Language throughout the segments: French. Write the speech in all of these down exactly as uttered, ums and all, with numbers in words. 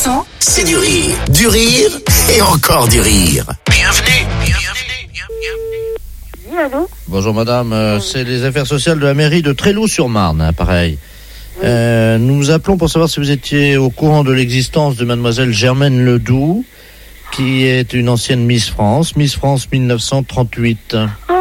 chansons, c'est du rire. Du rire et encore du rire. Bienvenue. Bienvenue. Bienvenue. Oui, allô ? Bonjour madame, euh, c'est les affaires sociales de la mairie de Tréloux-sur-Marne, hein, pareil. Oui. Euh, nous vous appelons pour savoir si vous étiez au courant de l'existence de mademoiselle Germaine Ledoux, qui est une ancienne Miss France, Miss France dix-neuf cent trente-huit. Oh,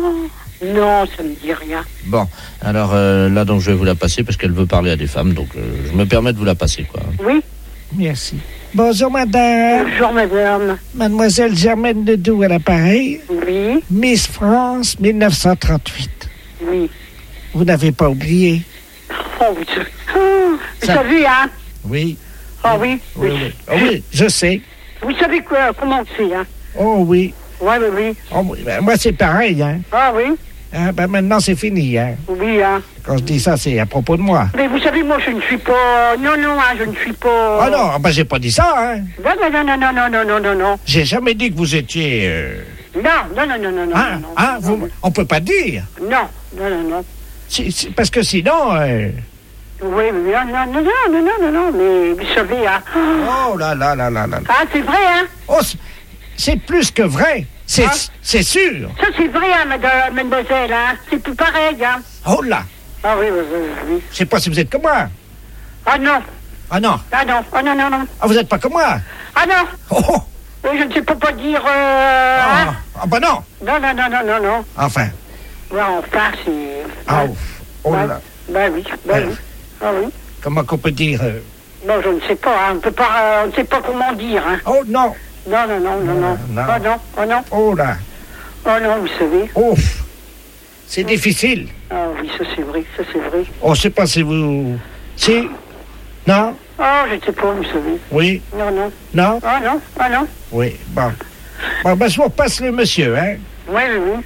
non, ça me dit rien. Bon, alors euh, là donc je vais vous la passer parce qu'elle veut parler à des femmes, donc euh, je me permets de vous la passer, quoi. Oui. Merci. Bonjour madame. Bonjour madame. Mademoiselle Germaine Ledoux à l'appareil. Oui. Miss France dix-neuf cent trente-huit. Oui. Vous n'avez pas oublié? Oh, vous savez, oh, vous Ça... savez, hein? Oui. Oh oui. Oui, oui. Oh, oui, je sais. Vous savez quoi, comment c'est, hein? Oh oui. Oui, oui, oui. Oh, oui. Ben, moi c'est pareil, hein. Ah oui? Ah, ben maintenant c'est fini, hein. Oui, hein. Quand je dis ça, c'est à propos de moi. Mais vous savez, moi je ne suis pas... Non, non, hein, je ne suis pas... Ah non, ben j'ai pas dit ça, hein. Non, non, non, non, non, non, non, non, non. J'ai jamais dit que vous étiez... Euh... Non, non, non, non, non, non. Hein, non, hein, non, vous... non. On peut pas dire. Non, non, non, non. Si, si, parce que sinon... Euh... Oui, oui, non, non, non, non, non, non, non, mais vous savez, hein... Oh là là là là là. Ah, c'est vrai, hein? Oh, c'est plus que vrai. C'est Ah. c'est sûr. Ça, c'est vrai, hein, madame, mademoiselle, hein? C'est plus pareil, hein? Oh là. Ah oui, oui, oui, oui. Je sais pas si vous êtes comme moi. Ah non, Ah non. ah non, ah non, non, non. Ah, vous êtes pas comme moi. Ah non, Oh, oh. oui, je ne sais pas pas dire... Euh... Ah, hein? ah bah non. Non, non, non, non, non, non. Enfin. Ouais, enfin, c'est... Ah, Ouais. oh Ouais. là. Ben oui, ben Ouais. oui. Ah oui. Comment qu'on peut dire euh... Non, je ne sais pas, hein. On peut pas, euh, on ne sait pas comment dire, hein. Oh non. Non, non, non, non, non. Non. Oh non, oh non, Oh là. oh non, vous savez. Oh. C'est difficile. Ah oui, ça c'est vrai, ça c'est vrai. On sait pas si vous... Si. Non. Oh, je ne sais pas, vous savez. Oui. Non, non. Non. Ah non, ah non. Oui. Bon. Bon, ben, je vous repasse le monsieur, hein. Oui, oui, oui.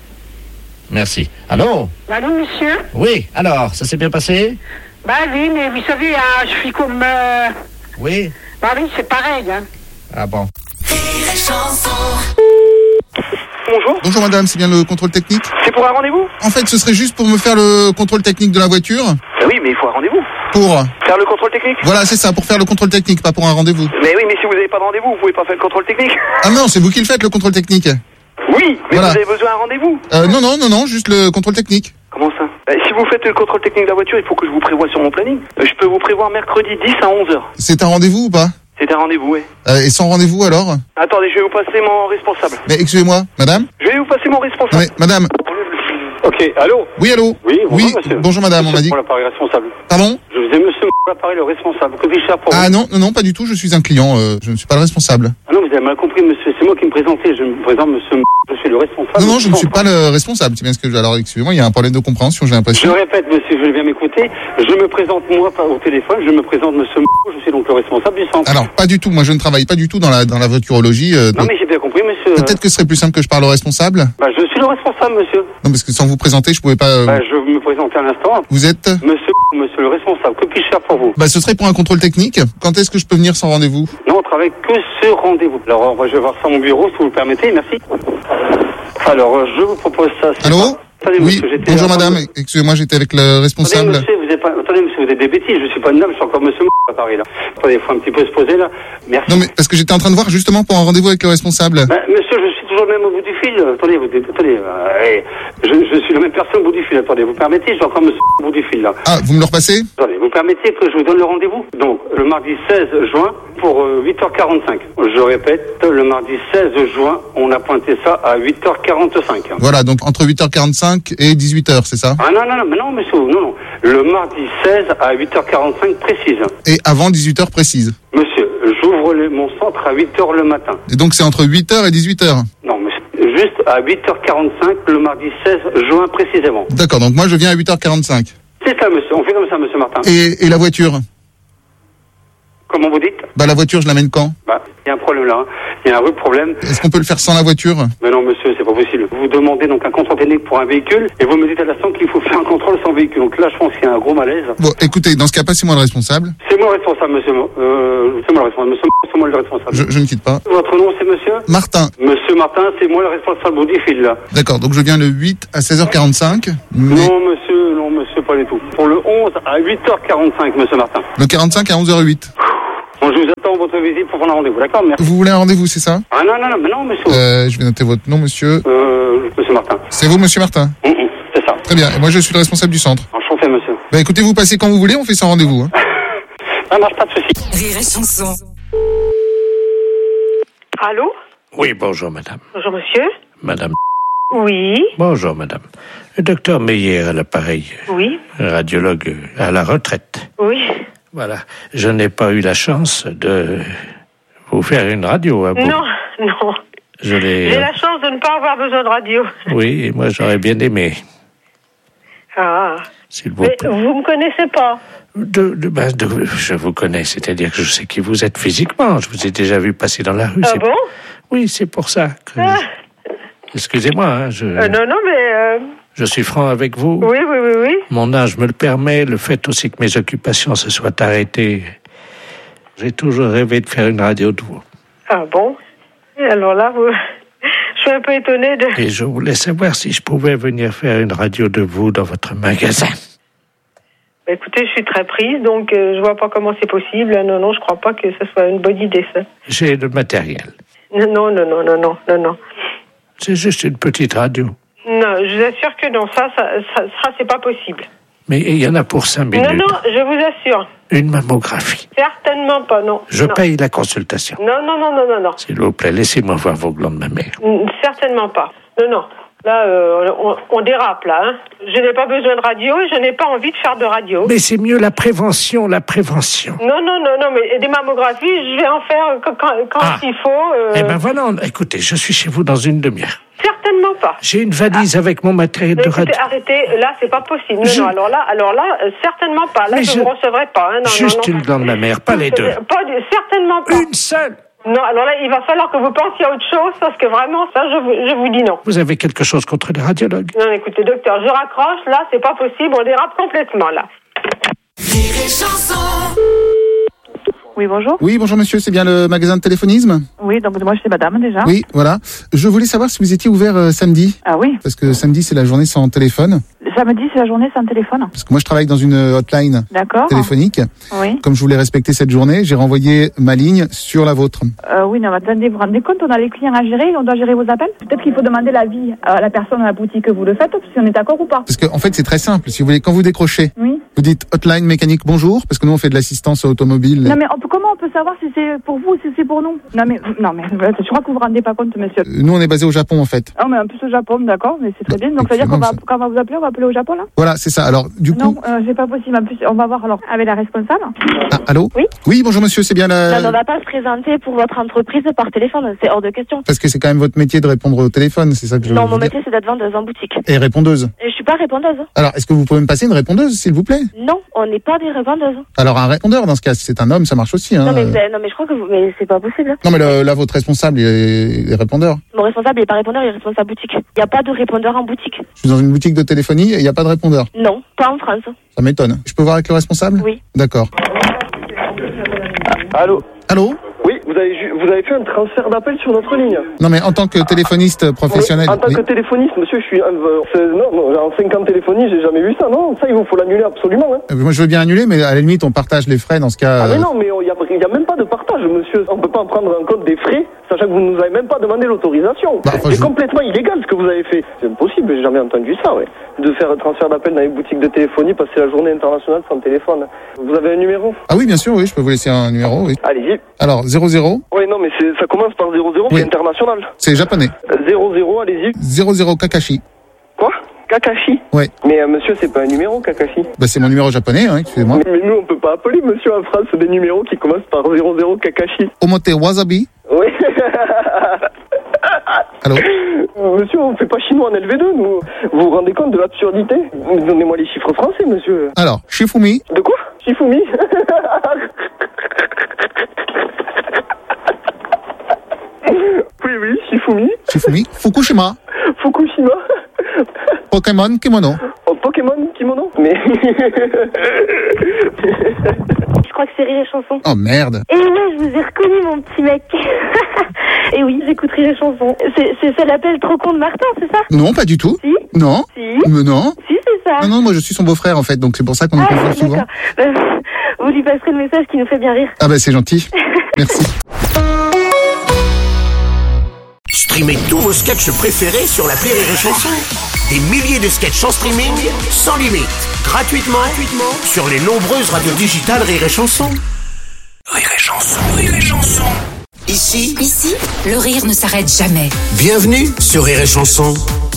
Merci. Allô? Allô, monsieur? Oui, alors, ça s'est bien passé? Bah oui, mais vous savez, hein, je suis comme... Euh... Oui. Bah oui, c'est pareil, hein. Ah bon. Bonjour. Bonjour madame, c'est bien le contrôle technique? C'est pour un rendez-vous? En fait, ce serait juste pour me faire le contrôle technique de la voiture. Ah oui, mais il faut un rendez-vous. Pour... Faire le contrôle technique? Voilà, c'est ça, pour faire le contrôle technique, pas pour un rendez-vous. Mais oui, mais si vous n'avez pas de rendez-vous, vous pouvez pas faire le contrôle technique. Ah non, c'est vous qui le faites, le contrôle technique. Oui, mais Voilà. vous avez besoin d'un rendez-vous. Euh, non, non, non, non, juste le contrôle technique. Comment ça? Euh, Si vous faites le contrôle technique de la voiture, il faut que je vous prévoie sur mon planning. Euh, Je peux vous prévoir mercredi dix à onze heures. C'est un rendez-vous ou pas? C'est un rendez-vous, oui. euh, Et sans rendez-vous alors? Attendez, je vais vous passer mon responsable. Mais excusez-moi, madame? Je vais vous passer mon responsable. Non mais, madame. Ok, allô? Oui, allô? Oui, bonjour, monsieur. bonjour madame, on m'a dit. Pour l'appareil responsable. Pardon? Je vous ai monsieur l'appareil le responsable. Que puis-je faire pour Ah vous? non, non, non, pas du tout, je suis un client, euh, je ne suis pas le responsable. Ah non, vous avez mal compris, monsieur. C'est moi qui me présentais. Je me présente, monsieur. Je suis le responsable. Non, non, je ne suis pas le responsable, c'est bien ce que je... Alors, excusez-moi, il y a un problème de compréhension, j'ai Je l'impression. répète, monsieur, je vais bien m'écouter. Je me présente, moi, par- au téléphone. Je me présente, monsieur. Je suis donc le responsable du centre. Alors, pas du tout, moi je ne travaille pas du tout dans la, dans la voiturologie. euh, Non, donc- mais j'ai bien compris, monsieur. Peut-être que ce serait plus simple que je parle au responsable. Bah, je suis le responsable, monsieur. Non, parce que sans vous présenter, je pouvais pas... euh, Bah, je vais me présenter à l'instant. Vous êtes... Monsieur, monsieur le responsable. Que puis-je faire pour vous? Bah, ce serait pour un contrôle technique. Quand est-ce que je peux venir sans rendez-vous? Non, on travaille que ce rendez-vous. Alors, euh, je vais voir ça à mon bureau, si vous le permettez. Merci. Alors, euh, je vous propose ça. c'est Allô? pas- Attendez, Oui, monsieur, j'étais- bonjour attendez, madame, excusez-moi, j'étais avec le Attendez, responsable. monsieur, vous êtes pas... Attendez, monsieur, vous êtes des bêtises. Je suis pas une dame, je suis encore monsieur à Paris, là. Attendez, il faut un petit peu se poser, là. Merci. Non mais, parce que j'étais en train de voir justement pour un rendez-vous avec le responsable. Ben, monsieur, je suis toujours le même au bout du fil. Attendez, vous, attendez, euh, hey, je, je suis la même personne au bout du fil. Attendez, vous permettez, je suis encore monsieur au bout du fil, là. Ah, vous me le repassez? Attendez, vous permettez que je vous donne le rendez-vous? Donc, le mardi seize juin pour euh, huit heures quarante-cinq. Je répète, le mardi seize juin, on a pointé ça à huit heures quarante-cinq. Voilà, donc entre huit heures quarante-cinq et dix-huit heures, c'est ça? Ah non, non, non, mais non, monsieur, non, non. Le mardi seize à huit heures quarante-cinq précise. Et avant dix-huit heures précise. Monsieur, j'ouvre le- mon centre à huit heures le matin. Et donc c'est entre huit heures et dix-huit heures. Non, monsieur, juste à huit heures quarante-cinq le mardi seize juin précisément. D'accord, donc moi je viens à huit heures quarante-cinq. C'est ça, monsieur. On fait comme ça, monsieur Martin. Et, et la voiture? Comment vous dites? Bah la voiture, je l'amène quand? Bah, il y a un problème là. hein. Il y a un vrai problème. Est-ce qu'on peut le faire sans la voiture? Mais non, monsieur, c'est pas possible. Vous demandez donc un contrôle technique pour un véhicule et vous me dites à l'instant qu'il faut faire un contrôle sans véhicule. Donc là, je pense qu'il y a un gros malaise. Bon, écoutez, dans ce cas, passez-moi le responsable. C'est moi le responsable, monsieur. Euh, c'est moi le responsable. Monsieur, c'est moi le responsable. Je, je ne quitte pas. Votre nom, c'est monsieur? Martin. Monsieur Martin, c'est moi le responsable du fil, là. D'accord, donc je viens le huit à seize heures quarante-cinq. Mais Non, monsieur, non, monsieur, pas du tout. Pour le onze à huit heures quarante-cinq, monsieur Martin. le quarante-cinq à onze heures huit. Bon, je vous attends votre visite pour prendre un rendez-vous, d'accord? Merci. Vous voulez un rendez-vous, c'est ça? Ah non, non, non, mais non, monsieur. euh, Je vais noter votre nom, monsieur. Euh, monsieur Martin. C'est vous, monsieur Martin? Mmh, mmh, c'est ça. Très bien, et moi je suis le responsable du centre. Enchanté, monsieur. Bah écoutez, vous passez quand vous voulez, on fait sans rendez-vous. Hein. Ça marche, pas de souci. Rire et chanson. Allô? Oui, bonjour madame. Bonjour, monsieur. Madame. Oui. Bonjour madame. Le docteur Meyer à l'appareil. Oui. Radiologue à la retraite. Oui. Voilà. Je n'ai pas eu la chance de vous faire une radio à vous. Non, non. Je l'ai... J'ai la chance de ne pas avoir besoin de radio. Oui, et moi j'aurais bien aimé. Ah. S'il vous Mais plaît. vous me connaissez pas? De, de, ben, de, je vous connais, c'est-à-dire que je sais qui vous êtes physiquement. Je vous ai déjà vu passer dans la rue. Ah c'est... bon? Oui, c'est pour ça que... Ah. Excusez-moi, hein, je... Euh, non, non, mais... Euh... Je suis franc avec vous. Oui, oui, oui, oui. Mon âge me le permet, le fait aussi que mes occupations se soient arrêtées. J'ai toujours rêvé de faire une radio de vous. Ah bon? Et alors là, vous... je suis un peu étonnée de... Et je voulais savoir si je pouvais venir faire une radio de vous dans votre magasin. Écoutez, je suis très prise, donc euh, je vois pas comment c'est possible. Non, non, je crois pas que ce soit une bonne idée, ça. J'ai le matériel. Non, non, non, non, non, non, non, non. C'est juste une petite radio. Non, je vous assure que non, ça, ça, ça, ça c'est pas possible. Mais il y en a pour cinq minutes. Non, non, je vous assure. Une mammographie. Certainement pas, non. Je non. paye la consultation. Non, non, non, non, non, non. S'il vous plaît, laissez-moi voir vos glandes mammaires. Certainement pas. Non, non. Là, euh, on, on dérape, là. Hein. Je n'ai pas besoin de radio et je n'ai pas envie de faire de radio. Mais c'est mieux la prévention, la prévention. Non, non, non, non, mais des mammographies, je vais en faire quand, quand, quand ah. il faut. Euh... Eh ben voilà, écoutez, je suis chez vous dans une demi-heure. Certainement pas. J'ai une valise ah. avec mon matériel mais de écoutez, radio. Arrêtez, là, c'est pas possible. Non, je... non, alors là, alors là, euh, certainement pas. Là, mais je je... ne vous recevrai pas. Hein. Non, Juste non, non. une glande mammaire, pas les deux. Pas, certainement pas. Une seule. Non, alors là, il va falloir que vous pensiez à autre chose, parce que vraiment, ça, je vous, je vous dis non. Vous avez quelque chose contre les radiologues? Non, écoutez, docteur, je raccroche, là, c'est pas possible, on dérape complètement, là. Rire et chanson. Oui, bonjour. Oui, bonjour monsieur, c'est bien le magasin de téléphonisme? Oui, donc moi, je suis madame, déjà. Oui, voilà. Je voulais savoir si vous étiez ouvert euh, samedi. Ah oui. Parce que samedi, c'est la journée sans téléphone. Samedi, c'est la journée sans téléphone. Parce que moi, je travaille dans une hotline D'accord. téléphonique. Oui. Comme je voulais respecter cette journée, j'ai renvoyé ma ligne sur la vôtre. Euh, oui, non, mais attendez, vous vous rendez compte, on a les clients à gérer, on doit gérer vos appels. Peut-être qu'il faut demander l'avis à la personne à la boutique que vous le faites, si on est d'accord ou pas. Parce qu'en en fait, c'est très simple. Si vous voulez, quand vous décrochez, oui. vous dites hotline mécanique bonjour, parce que nous, on fait de l'assistance automobile. Non, mais on peut, comment on peut savoir si c'est pour vous ou si c'est pour nous? Non, mais, non, mais je crois que vous vous rendez pas compte, monsieur. Nous, on est basé au Japon, en fait. Ah, mais en plus au Japon, d'accord, mais c'est très bien. Donc, ça veut dire qu'on va, quand on va vous appeler, on va appeler au Japon, là? Voilà, c'est ça. Alors, du coup. Non, euh, c'est pas possible. En plus, on va voir alors avec la responsable. Ah, allô? Oui. Oui, bonjour monsieur, c'est bien la. Non, on va pas se présenter pour votre entreprise par téléphone, c'est hors de question. Parce que c'est quand même votre métier de répondre au téléphone, c'est ça que je veux Non, vous mon dire. métier c'est d'être vendeuse en boutique. Et répondeuse. Et je suis pas répondeuse. Alors, est-ce que vous pouvez me passer une répondeuse, s'il vous plaît? Non, on n'est pas des répondeuses. Alors, un répondeur, dans ce cas, si c'est un homme, ça marche aussi, hein. Non, mais, vous avez- non, mais je crois que vous, mais c'est pas possible. Non, mais le- là, votre responsable, il est, il est répondeur. Mon responsable il est pas répondeur, il est responsable boutique. Il y a pas de répondeur en boutique. Je suis dans une boutique de téléphonie et il n'y a pas de répondeur. Non, pas en France. Ça m'étonne. Je peux voir avec le responsable? Oui. D'accord. Allô? Allô? Oui, vous avez, ju- vous avez fait un transfert d'appel sur notre ligne. Non, mais en tant que téléphoniste professionnel. Oui, en tant oui. que téléphoniste, monsieur, je suis... Euh, c'est- non, non, en cinq ans de téléphonie, j'ai jamais vu ça, non. Ça, il vous faut l'annuler absolument, hein. Euh, Moi, je veux bien annuler, mais à la limite, on partage les frais dans ce cas. Ah, mais euh, non, mais il n'y a, y a même pas de partage, monsieur. On peut pas en prendre en compte des frais, sachant que vous nous avez même pas demandé l'autorisation. Bah, enfin, c'est je- complètement illégal ce que vous avez fait. C'est impossible, j'ai jamais entendu ça, ouais. De faire un transfert d'appel dans les boutiques de téléphonie, passer la journée internationale sans téléphone. Vous avez un numéro? Ah oui, bien sûr, oui, je peux vous laisser un numéro, oui. Allez-y. Alors, zéro zéro, Oui, non, mais c'est, ça commence par zéro zéro, Oui. c'est international. c'est japonais. Euh, zéro zéro, allez-y. zéro zéro Kakashi. Quoi? Kakashi? Ouais. Mais euh, monsieur, c'est pas un numéro, Kakashi. Bah, c'est mon numéro japonais, hein, excusez-moi. Mais, mais nous, on peut pas appeler monsieur en France des numéros qui commencent par zéro zéro Kakashi. Omote Wasabi. Oui. Allô? Monsieur, on fait pas chinois en L V deux, nous. Vous vous rendez compte de l'absurdité? Donnez-moi les chiffres français, monsieur. Alors, Shifumi. De quoi? Shifumi? Oui, oui, Shifumi. Shifumi. Fukushima. Fukushima. Pokémon Kimono. Oh, Pokémon Kimono. Mais... Je crois que c'est Rire et Chanson. Oh merde. Et ouais, je vous ai reconnu, mon petit mec. Et oui, j'écoute Rire et Chanson. C'est, c'est ça l'appel trop con de Martin, c'est ça? Non, pas du tout. Si? Non. Si? Mais non. Si, c'est ça. Non, non, moi je suis son beau-frère en fait, donc c'est pour ça qu'on nous Ah, confond souvent. d'accord. Euh, vous lui passerez le message qui nous fait bien rire. Ah bah c'est gentil. Merci. Streamez tous vos sketchs préférés sur l'appli Rire et Chanson. Des milliers de sketchs en streaming, sans limite, gratuitement, gratuitement sur les nombreuses radios digitales Rire et Chanson. Rire et Chanson, Rire et Chanson. Ici, Ici, le rire ne s'arrête jamais. bienvenue sur Rire et Chanson.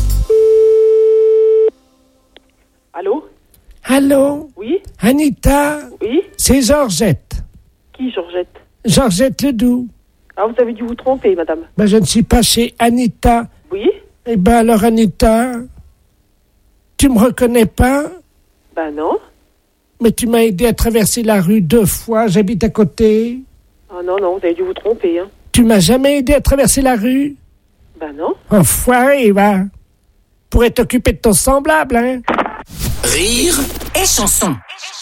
Allô? Allô? Oui? Anita? Oui? C'est Georgette. Qui, Georgette? Georgette Ledoux. Ah, vous avez dû vous tromper, madame. Ben, je ne suis pas chez Anita. Oui? Eh ben, alors, Anita, tu me reconnais pas? Ben non. Mais tu m'as aidé à traverser la rue deux fois, j'habite à côté. Ah non, non, vous avez dû vous tromper, hein. Tu m'as jamais aidé à traverser la rue? Ben non. Enfoiré, va. Pourrais t'occuper de ton semblable, hein? Rire Et chanson.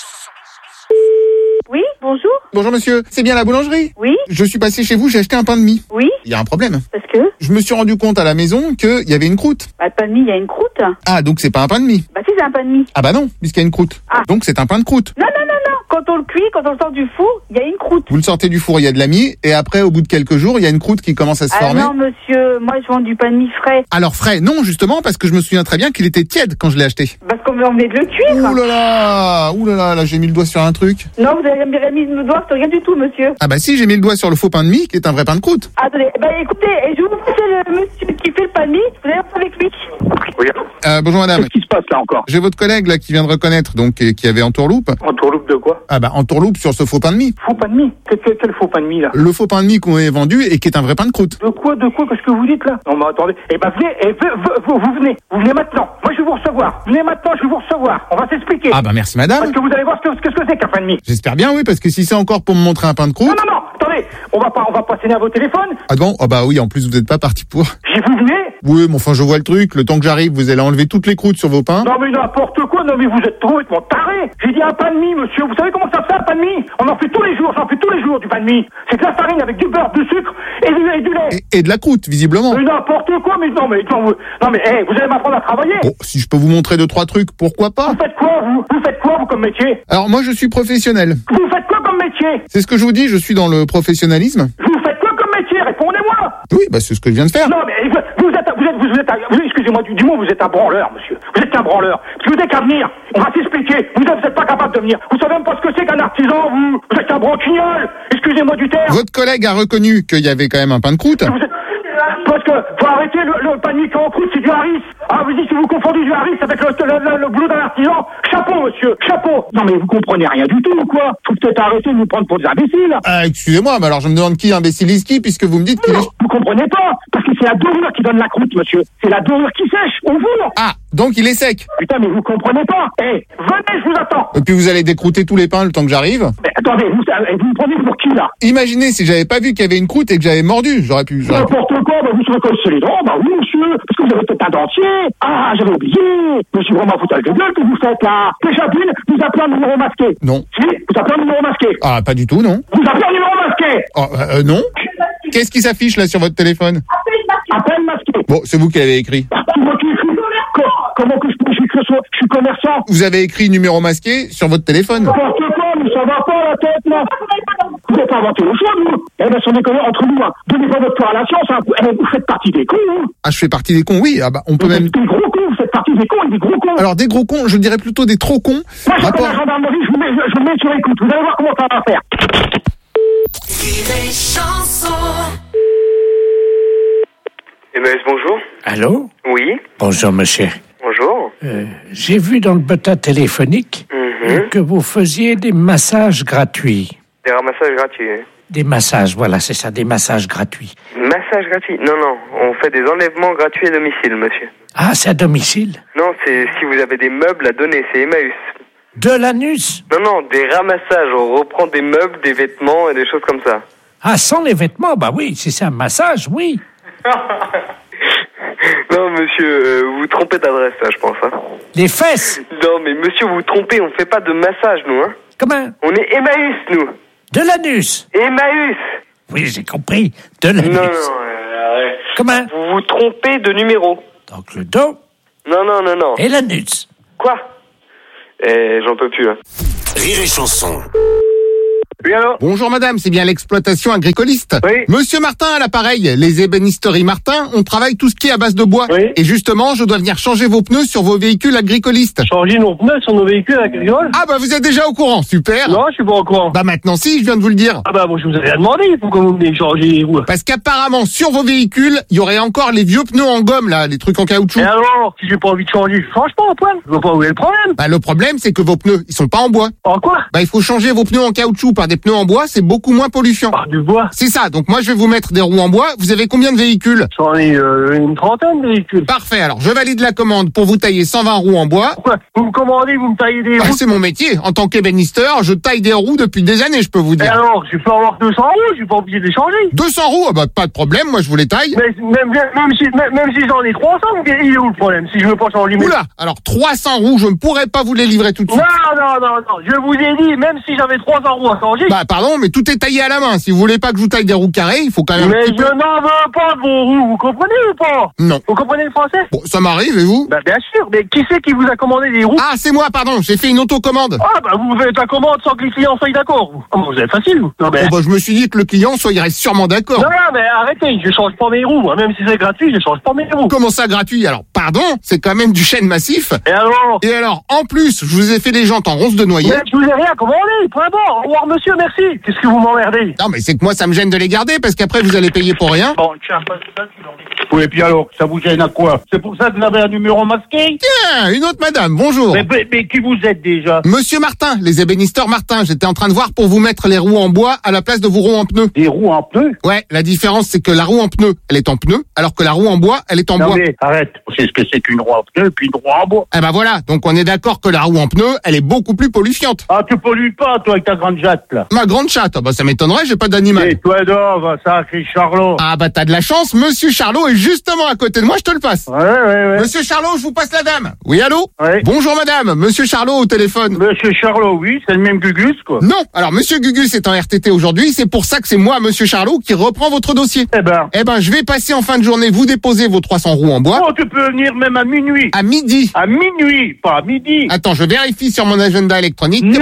Oui, bonjour. Bonjour monsieur, c'est bien la boulangerie? Oui, Je suis passé chez vous, j'ai acheté un pain de mie. oui, Il y a un problème. parce que, Je me suis rendu compte à la maison qu'il y avait une croûte. bah, le pain de mie, il y a une croûte. Ah, donc c'est pas un pain de mie. Bah, si, c'est un pain de mie. Ah bah non, puisqu'il y a une croûte. Ah. Donc c'est un pain de croûte. Non, non, non, non. Quand on le cuit, quand on le sort du four, il y a une croûte. Vous le sortez du four, il y a de la mie, et après, au bout de quelques jours, il y a une croûte qui commence à se Ah former. non, monsieur, moi, je vends du pain de mie frais. Alors frais, non, justement, parce que je me souviens très bien qu'il était tiède quand je l'ai acheté. Parce qu'on venait de le cuire. Ouh là là, ouh là là, là j'ai mis le doigt sur un truc. Non, vous avez jamais mis le doigt sur rien du tout, monsieur. Ah bah si, j'ai mis le doigt sur le faux pain de mie, qui est un vrai pain de croûte. Attendez, bah écoutez, je vous passer le monsieur qui fait le pain de mie, vous allez voir avec lui. Oui, Euh, bonjour madame. qu'est-ce qui se passe là encore? J'ai votre collègue là qui vient de reconnaître, donc et qui avait entourloupe. Entourloupe de quoi? Ah bah entourloupe sur ce faux pain de mie. Faux pain de mie? Quel, quel, quel faux pain de mie là? Le faux pain de mie qu'on a vendu et qui est un vrai pain de croûte. De quoi, de quoi, qu'est-ce que vous dites là? Non mais attendez, eh ben venez, eh, vous, vous, vous venez, vous venez maintenant. Moi je vais vous recevoir. Venez maintenant, je vais vous recevoir. On va s'expliquer. Ah bah merci madame. Parce que vous allez voir ce que, ce que c'est qu'un pain de mie. J'espère bien oui, parce que si c'est encore pour me montrer un pain de croûte. Non, non, non, attendez, on va pas, on va pas s'énerver au téléphone. Ah bon? Ah bah oui, en plus vous n'êtes pas parti pour. Si vous venez. Oui, mais enfin je vois le truc, le temps que j'arrive, vous allez enlever toutes les croûtes sur vos pains. Non mais n'importe quoi, non mais vous êtes complètement taré. J'ai dit un pain de mie, monsieur. Vous savez comment ça se fait un pain de mie? On en fait tous les jours, j'en fais tous les jours du pain de mie. C'est de la farine avec du beurre, du sucre et du, et du lait. Et, et de la croûte, visiblement. Mais n'importe quoi, mais non mais non, vous, non mais hey, vous allez m'apprendre à travailler. Bon, si je peux vous montrer deux, trois trucs, pourquoi pas? Vous faites quoi vous? Vous faites quoi vous comme métier? Alors moi je suis professionnel. Vous faites quoi comme métier? C'est ce que je vous dis, je suis dans le professionnalisme. Vous faites quoi comme métier? Répondez-moi. Oui, bah c'est ce que je viens de faire. Non mais vous, vous êtes vous êtes vous êtes vous, excusez-moi du, du mot, vous êtes un branleur, monsieur. Vous êtes qu'un branleur. Parce que vous n'avez qu'à venir. On va s'expliquer. Vous n'êtes pas capable de venir. Vous savez même pas ce que c'est qu'un artisan, vous. Vous êtes un branquignol. Excusez-moi du terme. Votre collègue a reconnu qu'il y avait quand même un pain de croûte. Vous êtes... Parce que faut arrêter le, le pain de mie en croûte, c'est du Harris. Ah, vous dites si vous confondez du Harris avec le, le, le, le boulot d'un artisan. Chapeau, monsieur, chapeau. Non mais vous comprenez rien du tout ou quoi? Faut peut-être arrêter de nous prendre pour des imbéciles. Ah, excusez-moi, mais alors je me demande qui imbécilise qui puisque vous me dites qu'il est... Vous comprenez pas? Parce que c'est la dorure qui donne la croûte, monsieur. C'est la dorure qui sèche, au four. Ah, donc il est sec. Putain, mais vous comprenez pas. Eh, venez, je vous attends. Et puis vous allez décrouter tous les pains le temps que j'arrive. Mais attendez, vous, vous me prenez pour qui là? Imaginez si j'avais pas vu qu'il y avait une croûte et que j'avais mordu, j'aurais pu... j'aurais pu... N'importe quoi, bah vous serez cassé les dents, bah oui monsieur, parce que vous avez peut-être un dentier. Ah, j'avais oublié. Mais c'est vraiment un foutage de gueule que vous faites là. Déjà d'une, vous appelez un numéro masqué. Non. Si, vous appelez un numéro masqué. Ah, pas du tout, non. Vous appelez un numéro masqué. Oh, euh, euh, non. Qu'est-ce qui s'affiche là sur votre téléphone? Appel masqué. Bon, c'est vous qui l'avez écrit. Ah, moi qui écris. Co- Comment que je peux écrire ça? Je suis commerçant. Vous avez écrit numéro masqué sur votre téléphone. N'importe quoi, mais ça va pas la tête là. Vous n'avez pas inventé le choix, vous. Eh ben, sans déconner, entre nous, hein. Donnez pas votre corps à la science, hein. Eh, vous faites partie des cons, hein. Ah, je fais partie des cons, oui. Ah bah, on peut Vous même... êtes des gros cons, vous faites partie des cons et des gros cons. Alors, des gros cons, je dirais plutôt des trop cons. Moi, je Rapport- la gendarmerie, je vous mets, je, je vous mets sur écoute. Vous allez voir comment ça va faire. Rire et chanson. M S, bonjour. Allô? Oui, Bonjour, monsieur. bonjour. Euh, j'ai vu dans le bottin téléphonique euh, que vous faisiez des massages gratuits. Des ramassages gratuits. hein. Des massages, voilà, c'est ça, des massages gratuits. Massage gratuit? Non, non, on fait des enlèvements gratuits à domicile, monsieur. Ah, c'est à domicile? Non, c'est si vous avez des meubles à donner, c'est Emmaüs. De l'anus? Non, non, des ramassages, on reprend des meubles, des vêtements et des choses comme ça. Ah, sans les vêtements, bah oui, si c'est un massage, oui. Non, monsieur, euh, vous vous trompez d'adresse, là, je pense. Hein. Les fesses? Non, mais monsieur, vous vous trompez, on fait pas de massage, nous. Hein. Comment? On est Emmaüs, nous. De l'anus? Emmaüs. Oui, j'ai compris, de l'anus. Non, non, euh, arrête. Comment? Vous vous trompez de numéro. Donc le dos Non, non, non, non. et l'anus. Quoi? Eh, j'en peux plus, là. Rire et Chanson. Oui, alors? Bonjour madame, c'est bien l'exploitation agricoliste. Oui. Monsieur Martin à l'appareil, les ébénisteries Martin, on travaille tout ce qui est à base de bois. Oui. Et justement, je dois venir changer vos pneus sur vos véhicules agricolistes. Changer nos pneus sur nos véhicules agricoles? Ah bah vous êtes déjà au courant, super. Non, je suis pas au courant. Bah maintenant si, je viens de vous le dire. Ah bah moi je vous ai rien demandé, pourquoi vous venez changer les roues? Parce qu'apparemment, sur vos véhicules, il y aurait encore les vieux pneus en gomme là, les trucs en caoutchouc. Et alors, si j'ai pas envie de changer, je change pas Antoine. Je vois pas où est le problème. Bah le problème, c'est que vos pneus, ils sont pas en bois. En quoi? Bah il faut changer vos pneus en caoutchouc par des pneus en bois, c'est beaucoup moins polluant. Ah, du bois? C'est ça, donc moi je vais vous mettre des roues en bois. Vous avez combien de véhicules? J'en ai euh, une trentaine de véhicules. Parfait, alors je valide la commande pour vous tailler cent vingt roues en bois. Pourquoi? Vous me commandez, vous me taillez des Bah, roues? c'est mon métier, en tant qu'ébénisteur, je taille des roues depuis des années, je peux vous Et dire. alors, je peux avoir deux cents roues, je suis pas obligé de les changer. deux cents roues, ah bah pas de problème, moi je vous les taille. Mais même, même si, même, même si j'en ai trois cents, il est où le problème? Si je veux pas changer mes... Oula, alors trois cents roues, je ne pourrais pas vous les livrer tout de suite. Non, non, non, non, je vous ai dit, même si j'avais trois cents roues à changer... Bah pardon, mais tout est taillé à la main. Si vous voulez pas que je vous taille des roues carrées, il faut quand même... Mais un je petit peu... n'en veux pas de vos roues, vous comprenez ou pas? Non. Vous comprenez le français? Bon, ça m'arrive, et vous? Bah bien sûr, mais qui c'est qui vous a commandé des roues? Ah, c'est moi, pardon, j'ai fait une autocommande. Ah bah vous faites la commande sans que les clients soient d'accord, vous. Ah, bah, vous êtes facile, vous. Non, mais... Oh bah je me suis dit que le client soyait sûrement d'accord. Non, non, mais arrêtez, je change pas mes roues, moi. Même si c'est gratuit, je change pas mes roues. Comment ça gratuit? Alors, pardon, c'est quand même du chêne massif. Et alors? Et alors, en plus, je vous ai fait les jantes en ronce de noyer. Mais je vous ai rien commandé, point barre. Au revoir, monsieur, merci. Qu'est-ce que vous m'emmerdez? Non, mais c'est que moi, ça me gêne de les garder, parce qu'après, vous allez payer pour rien. Bon, tiens, pas ça, tu l'en dis. Oui, et puis alors, ça vous gêne à quoi? C'est pour ça que vous avez un numéro masqué? Tiens, une autre madame, bonjour. Mais, mais, mais qui vous êtes déjà? Monsieur Martin, les ébénisteurs Martin, j'étais en train de voir pour vous mettre les roues en bois à la place de vos roues en pneus. Des roues en pneus? Ouais, la différence, c'est que la roue en pneu, elle est en pneu, alors que la roue en bois, elle est en Non bois. mais arrête, c'est ce que c'est qu'une roue en pneu et puis une roue en bois. Eh ben voilà, donc on est d'accord que la roue en pneu, elle est beaucoup plus polluante. Ah, tu pollues pas, toi, avec ta grande jatte, là. Ma grande chatte, ah bah ça m'étonnerait, j'ai pas d'animal. Et toi, Dove, ça, c'est Charlot. Ah bah t'as de la chance, Monsieur Charlot est justement à côté de moi, je te le passe. Ouais, ouais, ouais. Monsieur Charlot, je vous passe la dame. Oui, allô? Ouais. Bonjour madame, Monsieur Charlot au téléphone. Monsieur Charlot, oui, c'est le même Gugus, quoi. Non, alors Monsieur Gugus est en R T T aujourd'hui, c'est pour ça que c'est moi, Monsieur Charlot, qui reprend votre dossier. Eh ben. Eh ben, je vais passer en fin de journée, vous déposer vos trois cents roues en bois. Oh, tu peux venir même à minuit. À midi. À minuit, pas à midi. Attends, je vérifie sur mon agenda électronique. Non.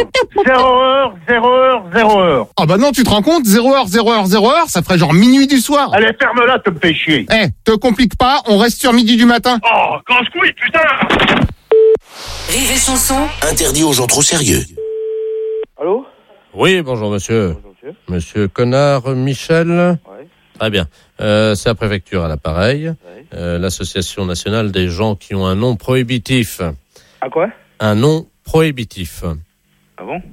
Zéro heure, zéro heure, zéro heure. Ah bah non, tu te rends compte, zéro heure, zéro heure, zéro heure, ça ferait genre minuit du soir. Allez, ferme-la, te me fais chier. Eh, te complique pas, on reste sur midi du matin. Oh, casse-couille, putain. Rire et chanson. Interdit aux gens trop sérieux. Allô? Oui, bonjour monsieur. Bonjour, monsieur. Monsieur Connard Michel. Ouais. Très bien. Euh, c'est la préfecture à l'appareil. Ouais. Euh, L'association nationale des gens qui ont un nom prohibitif. À quoi? Un nom prohibitif. Ah bon?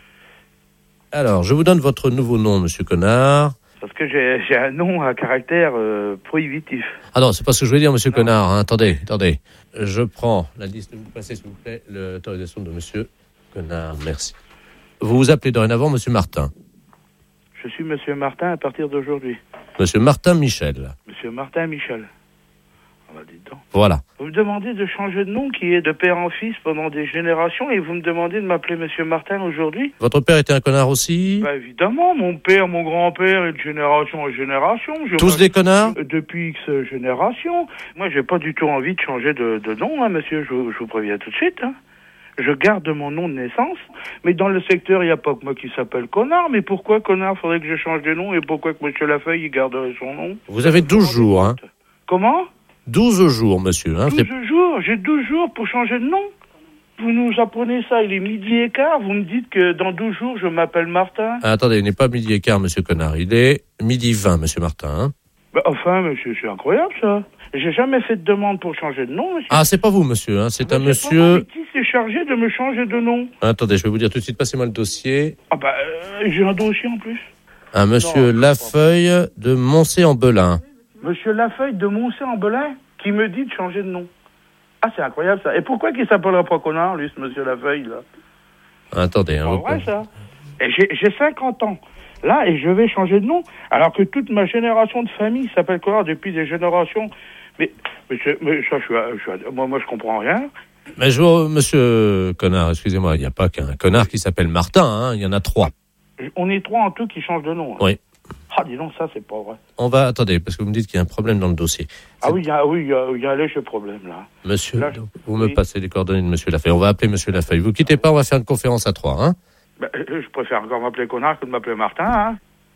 Alors, je vous donne votre nouveau nom, monsieur Connard. Parce que j'ai j'ai un nom à caractère euh, prohibitif. Ah non, c'est pas ce que je voulais dire, monsieur non. Connard. Hein. Attendez, attendez. Je prends la liste. Vous passez, s'il vous plaît, l'autorisation de monsieur Connard. Merci. Vous vous appelez dorénavant monsieur Martin. Je suis monsieur Martin à partir d'aujourd'hui. Monsieur Martin Michel. Monsieur Martin Michel. Ah bah, dites donc. Voilà. Vous me demandez de changer de nom qui est de père en fils pendant des générations et vous me demandez de m'appeler monsieur Martin aujourd'hui? Votre père était un connard aussi? Bah évidemment, mon père, mon grand-père et de génération en génération. Je Tous des connards? Depuis X générations. Moi, j'ai pas du tout envie de changer de, de nom, hein, monsieur, je, je vous préviens tout de suite. Hein. Je garde mon nom de naissance, mais dans le secteur, il n'y a pas que moi qui s'appelle Connard. Mais pourquoi Connard faudrait que je change de nom et pourquoi que monsieur Lafeuille, il garderait son nom? Vous avez douze jours, hein? Comment? douze jours, monsieur. Hein, douze jours? J'ai douze jours pour changer de nom? Vous nous apprenez ça, il est midi et quart, vous me dites que dans douze jours, je m'appelle Martin? Ah, attendez, il n'est pas midi et quart, monsieur Connard. Il est midi vingt, monsieur Martin. Hein. Bah, enfin, monsieur, c'est incroyable, ça. J'ai jamais fait de demande pour changer de nom, monsieur. Ah, c'est pas vous, monsieur. Hein. C'est bah, un monsieur... Pas qui s'est chargé de me changer de nom? Attendez, je vais vous dire tout de suite. Passez-moi le dossier. Ah bah, euh, j'ai un dossier en plus. Un monsieur non, Lafeuille de Moncé-en-Belin. Monsieur Lafeuille de Moncé-en-Belin qui me dit de changer de nom. Ah, c'est incroyable, ça. Et pourquoi qu'il s'appellerait pas Connard, lui, ce monsieur Lafeuille, là? Attendez. C'est vrai, ça. Et j'ai, j'ai cinquante ans. Là, et je vais changer de nom, alors que toute ma génération de famille s'appelle Connard depuis des générations. Mais, mais, mais ça, je suis, je suis, moi, moi, je comprends rien. Mais je vois, monsieur Connard, excusez-moi, il n'y a pas qu'un connard qui s'appelle Martin, hein, il y en a trois. On est trois en tout qui changent de nom. Hein. Oui. Ah, dis donc, ça, c'est pas vrai. On va, attendez, parce que vous me dites qu'il y a un problème dans le dossier. C'est... Ah oui, il y a, oui, il y a, il y a un léger problème, là. Monsieur, là, je... vous me oui. passez les coordonnées de monsieur Lafeuille. On va appeler monsieur Lafeuille. Vous quittez pas, on va faire une conférence à trois, hein. Ben, je préfère encore m'appeler connard que de m'appeler Martin, hein.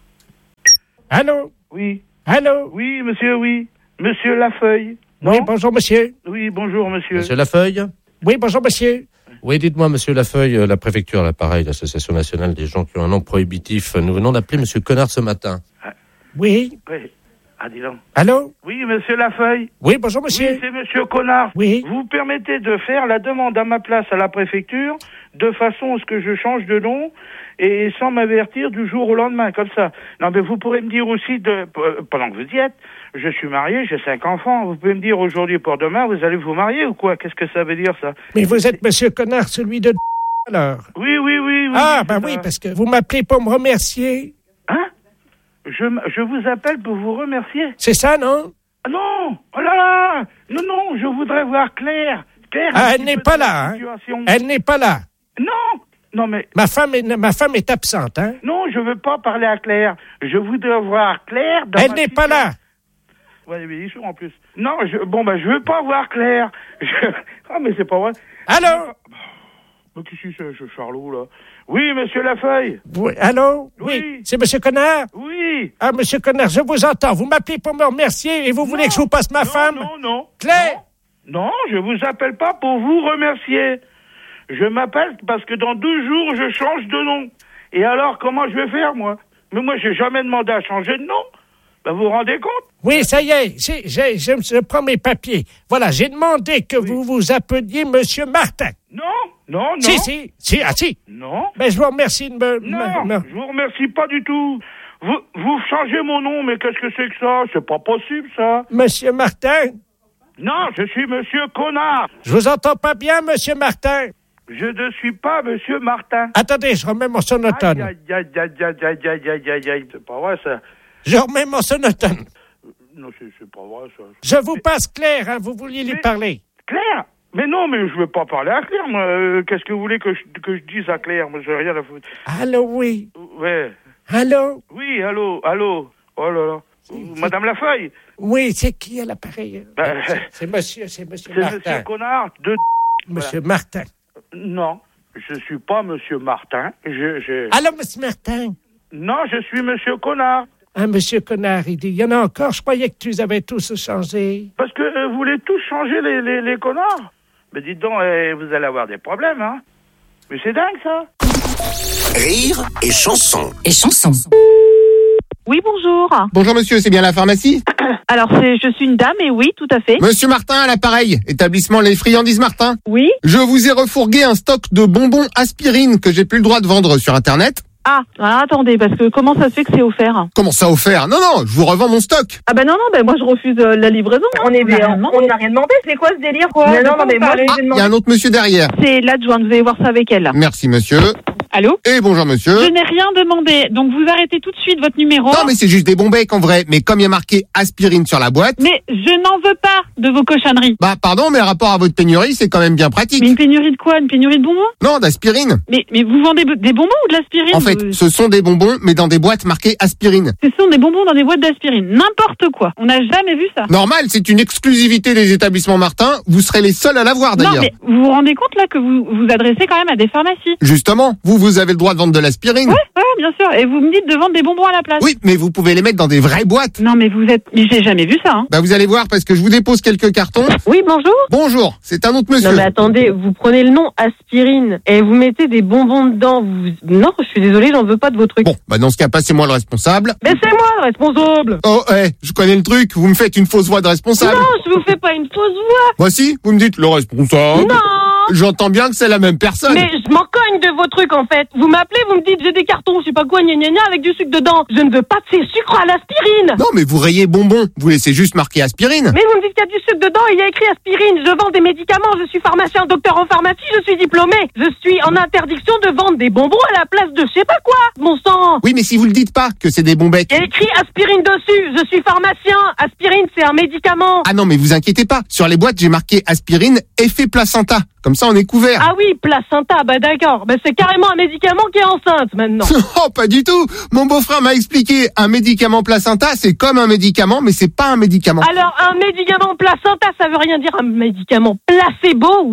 Allô? Oui. Allô? Oui, monsieur, oui. Monsieur Lafeuille. Non? Oui, bonjour, monsieur. Oui, bonjour, monsieur. Monsieur Lafeuille? Oui, bonjour, monsieur. Oui, dites-moi, monsieur Lafeuille, euh, la préfecture, là, pareil, l'Association nationale des gens qui ont un nom prohibitif. Nous venons d'appeler monsieur Connard ce matin. Ah. Oui. Oui. Ah, dis donc. Allô? Oui, monsieur Lafeuille. Oui, bonjour, monsieur. Oui, c'est monsieur Connard. Oui. Vous permettez de faire la demande à ma place à la préfecture de façon à ce que je change de nom et sans m'avertir du jour au lendemain, comme ça. Non, mais vous pourrez me dire aussi, de, pendant que vous y êtes, je suis marié, j'ai cinq enfants. Vous pouvez me dire aujourd'hui pour demain, vous allez vous marier ou quoi? Qu'est-ce que ça veut dire, ça? Mais vous êtes monsieur Connard, celui de alors. Oui, oui, oui. oui ah, oui, ben oui, parce que vous m'appelez pour me remercier. Hein? Je, je vous appelle pour vous remercier. C'est ça, non? Ah non! Oh là là! Non, non, je voudrais voir Claire. Claire. Ah, elle n'est pas là, hein? Elle n'est pas là. Non! Non, mais... Ma femme est, ma femme est absente, hein? Non, je veux pas parler à Claire. Je voudrais voir Claire dans Elle n'est pas là. Ouais, mais ils sont en plus. Non, je, bon, ben, je veux pas voir Claire. Je... Ah, mais c'est pas vrai. Allô? Mais qu'est-ce que c'est, ce Charlot, là? Oui, monsieur Lafeuille. Oui, allô? Oui. oui. C'est monsieur Connard? Oui. Ah, monsieur Connard, je vous entends. Vous m'appelez pour me remercier et vous non. voulez que je vous passe ma non, femme? Non, non. Claire? Non. non, je vous appelle pas pour vous remercier. Je m'appelle parce que dans douze jours, je change de nom. Et alors, comment je vais faire, moi? Mais moi, j'ai jamais demandé à changer de nom. Ben, vous vous rendez compte? Oui, ça y est, j'ai, j'ai, je, je prends mes papiers. Voilà, j'ai demandé que oui. vous vous appeliez monsieur Martin. Non, non, non. Si, si, si, ah si. Non. Mais je vous remercie de me... Non, me, me... je vous remercie pas du tout. Vous, vous changez mon nom, mais qu'est-ce que c'est que ça? C'est pas possible, ça. Monsieur Martin? Non, je suis monsieur Connard. Je vous entends pas bien, monsieur Martin. Je ne suis pas monsieur Martin. Attendez, je remets mon sonotone. Aïe, aïe, aïe, aïe, aïe, aïe, aïe, aïe, aïe, aïe, c'est pas vrai, ça. Je remets mon sonotone. Non, c'est, c'est pas vrai, ça. Je vous mais... passe Claire, hein, vous vouliez lui mais... parler. Claire? Mais non, mais je veux pas parler à Claire, moi. Euh, qu'est-ce que vous voulez que je, que je dise à Claire? Moi, j'ai rien à foutre. Allô, oui. Ouais. Allô? Oui, allô, allô. Oh là là. C'est... Madame Lafeuille? Oui, c'est qui à l'appareil? Ben, c'est, c'est monsieur, c'est monsieur c'est Martin. C'est monsieur Connard de... Monsieur voilà. Martin. Non, je suis pas monsieur Martin. Je, je... Allô, monsieur Martin? Non, je suis monsieur Connard. Ah, monsieur Connard, il dit, il y en a encore, je croyais que tu les avais tous changés. Parce que euh, vous voulez tous changer les, les, les connards? Mais dites donc, euh, vous allez avoir des problèmes, hein? Mais c'est dingue, ça. Rire et chanson. Et chanson. Oui, bonjour. Bonjour monsieur, c'est bien la pharmacie? Alors, c'est, je suis une dame, et oui, tout à fait. Monsieur Martin à l'appareil, établissement Les Friandises Martin. Oui. Je vous ai refourgué un stock de bonbons aspirine que j'ai plus le droit de vendre sur Internet. Ah, alors attendez, parce que comment ça se fait que c'est offert? Comment ça offert? Non, non, je vous revends mon stock. Ah ben non, non, ben moi je refuse euh, la livraison. On est bien, on n'a rien demandé. C'est quoi ce délire, quoi? Mais non, non, mais moi, ah, il y a un autre monsieur derrière. C'est l'adjointe, vous allez voir ça avec elle. Merci monsieur. Allô? Et bonjour monsieur. Je n'ai rien demandé, donc vous arrêtez tout de suite votre numéro. Non mais c'est juste des bons becs en vrai, mais comme il y a marqué aspirine sur la boîte... Mais je n'en veux pas de vos cochonneries. Bah pardon, mais rapport à votre pénurie, c'est quand même bien pratique. Mais une pénurie de quoi? Une pénurie de bonbons? Non, d'aspirine. Mais, mais vous vendez des bonbons ou de l'aspirine? En fait, vous... ce sont des bonbons, mais dans des boîtes marquées aspirine. Ce sont des bonbons dans des boîtes d'aspirine, n'importe quoi. On n'a jamais vu ça. Normal, c'est une exclusivité des établissements Martin, vous serez les seuls à l'avoir d'ailleurs. Non mais vous vous rendez compte là que vous vous adressez quand même à des pharmacies? Justement, vous, vous avez le droit de vendre de l'aspirine. Ouais, ouais, bien sûr. Et vous me dites de vendre des bonbons à la place. Oui, mais vous pouvez les mettre dans des vraies boîtes. Non, mais vous êtes... Mais j'ai jamais vu ça, hein. Bah, vous allez voir, parce que je vous dépose quelques cartons. Oui, bonjour. Bonjour, c'est un autre monsieur. Non, mais attendez, vous prenez le nom aspirine et vous mettez des bonbons dedans. Vous... Non, je suis désolée, j'en veux pas de vos trucs. Bon, bah, dans ce cas, passez-moi le responsable. Mais c'est moi le responsable. Oh, eh, hey, je connais le truc, vous me faites une fausse voix de responsable. Non, je vous fais pas une fausse voix. Voici, vous me dites le responsable. Non. J'entends bien que c'est la même personne. Mais je m'en cogne de vos trucs en fait. Vous m'appelez, vous me dites j'ai des cartons, je sais pas quoi, gna gna gna, avec du sucre dedans. Je ne veux pas de ces sucres à l'aspirine. Non mais vous rayez bonbons, vous laissez juste marquer aspirine. Mais vous me dites qu'il y a du sucre dedans, il y a écrit aspirine. Je vends des médicaments, je suis pharmacien, docteur en pharmacie, je suis diplômé. Je suis en interdiction de vendre des bonbons à la place de je sais pas quoi. Mon sang. Oui mais si vous le dites pas que c'est des bons becs. Il y a écrit aspirine dessus, je suis pharmacien. Aspirine c'est un médicament. Ah non mais vous inquiétez pas, sur les boîtes j'ai marqué aspirine effet placenta. Comme ça, on est couvert. Ah oui, placenta, bah d'accord. Bah c'est carrément un médicament qui est enceinte maintenant. Oh, pas du tout. Mon beau-frère m'a expliqué, un médicament placenta, c'est comme un médicament, mais c'est pas un médicament. Alors, un médicament placenta, ça veut rien dire un médicament placebo, oui.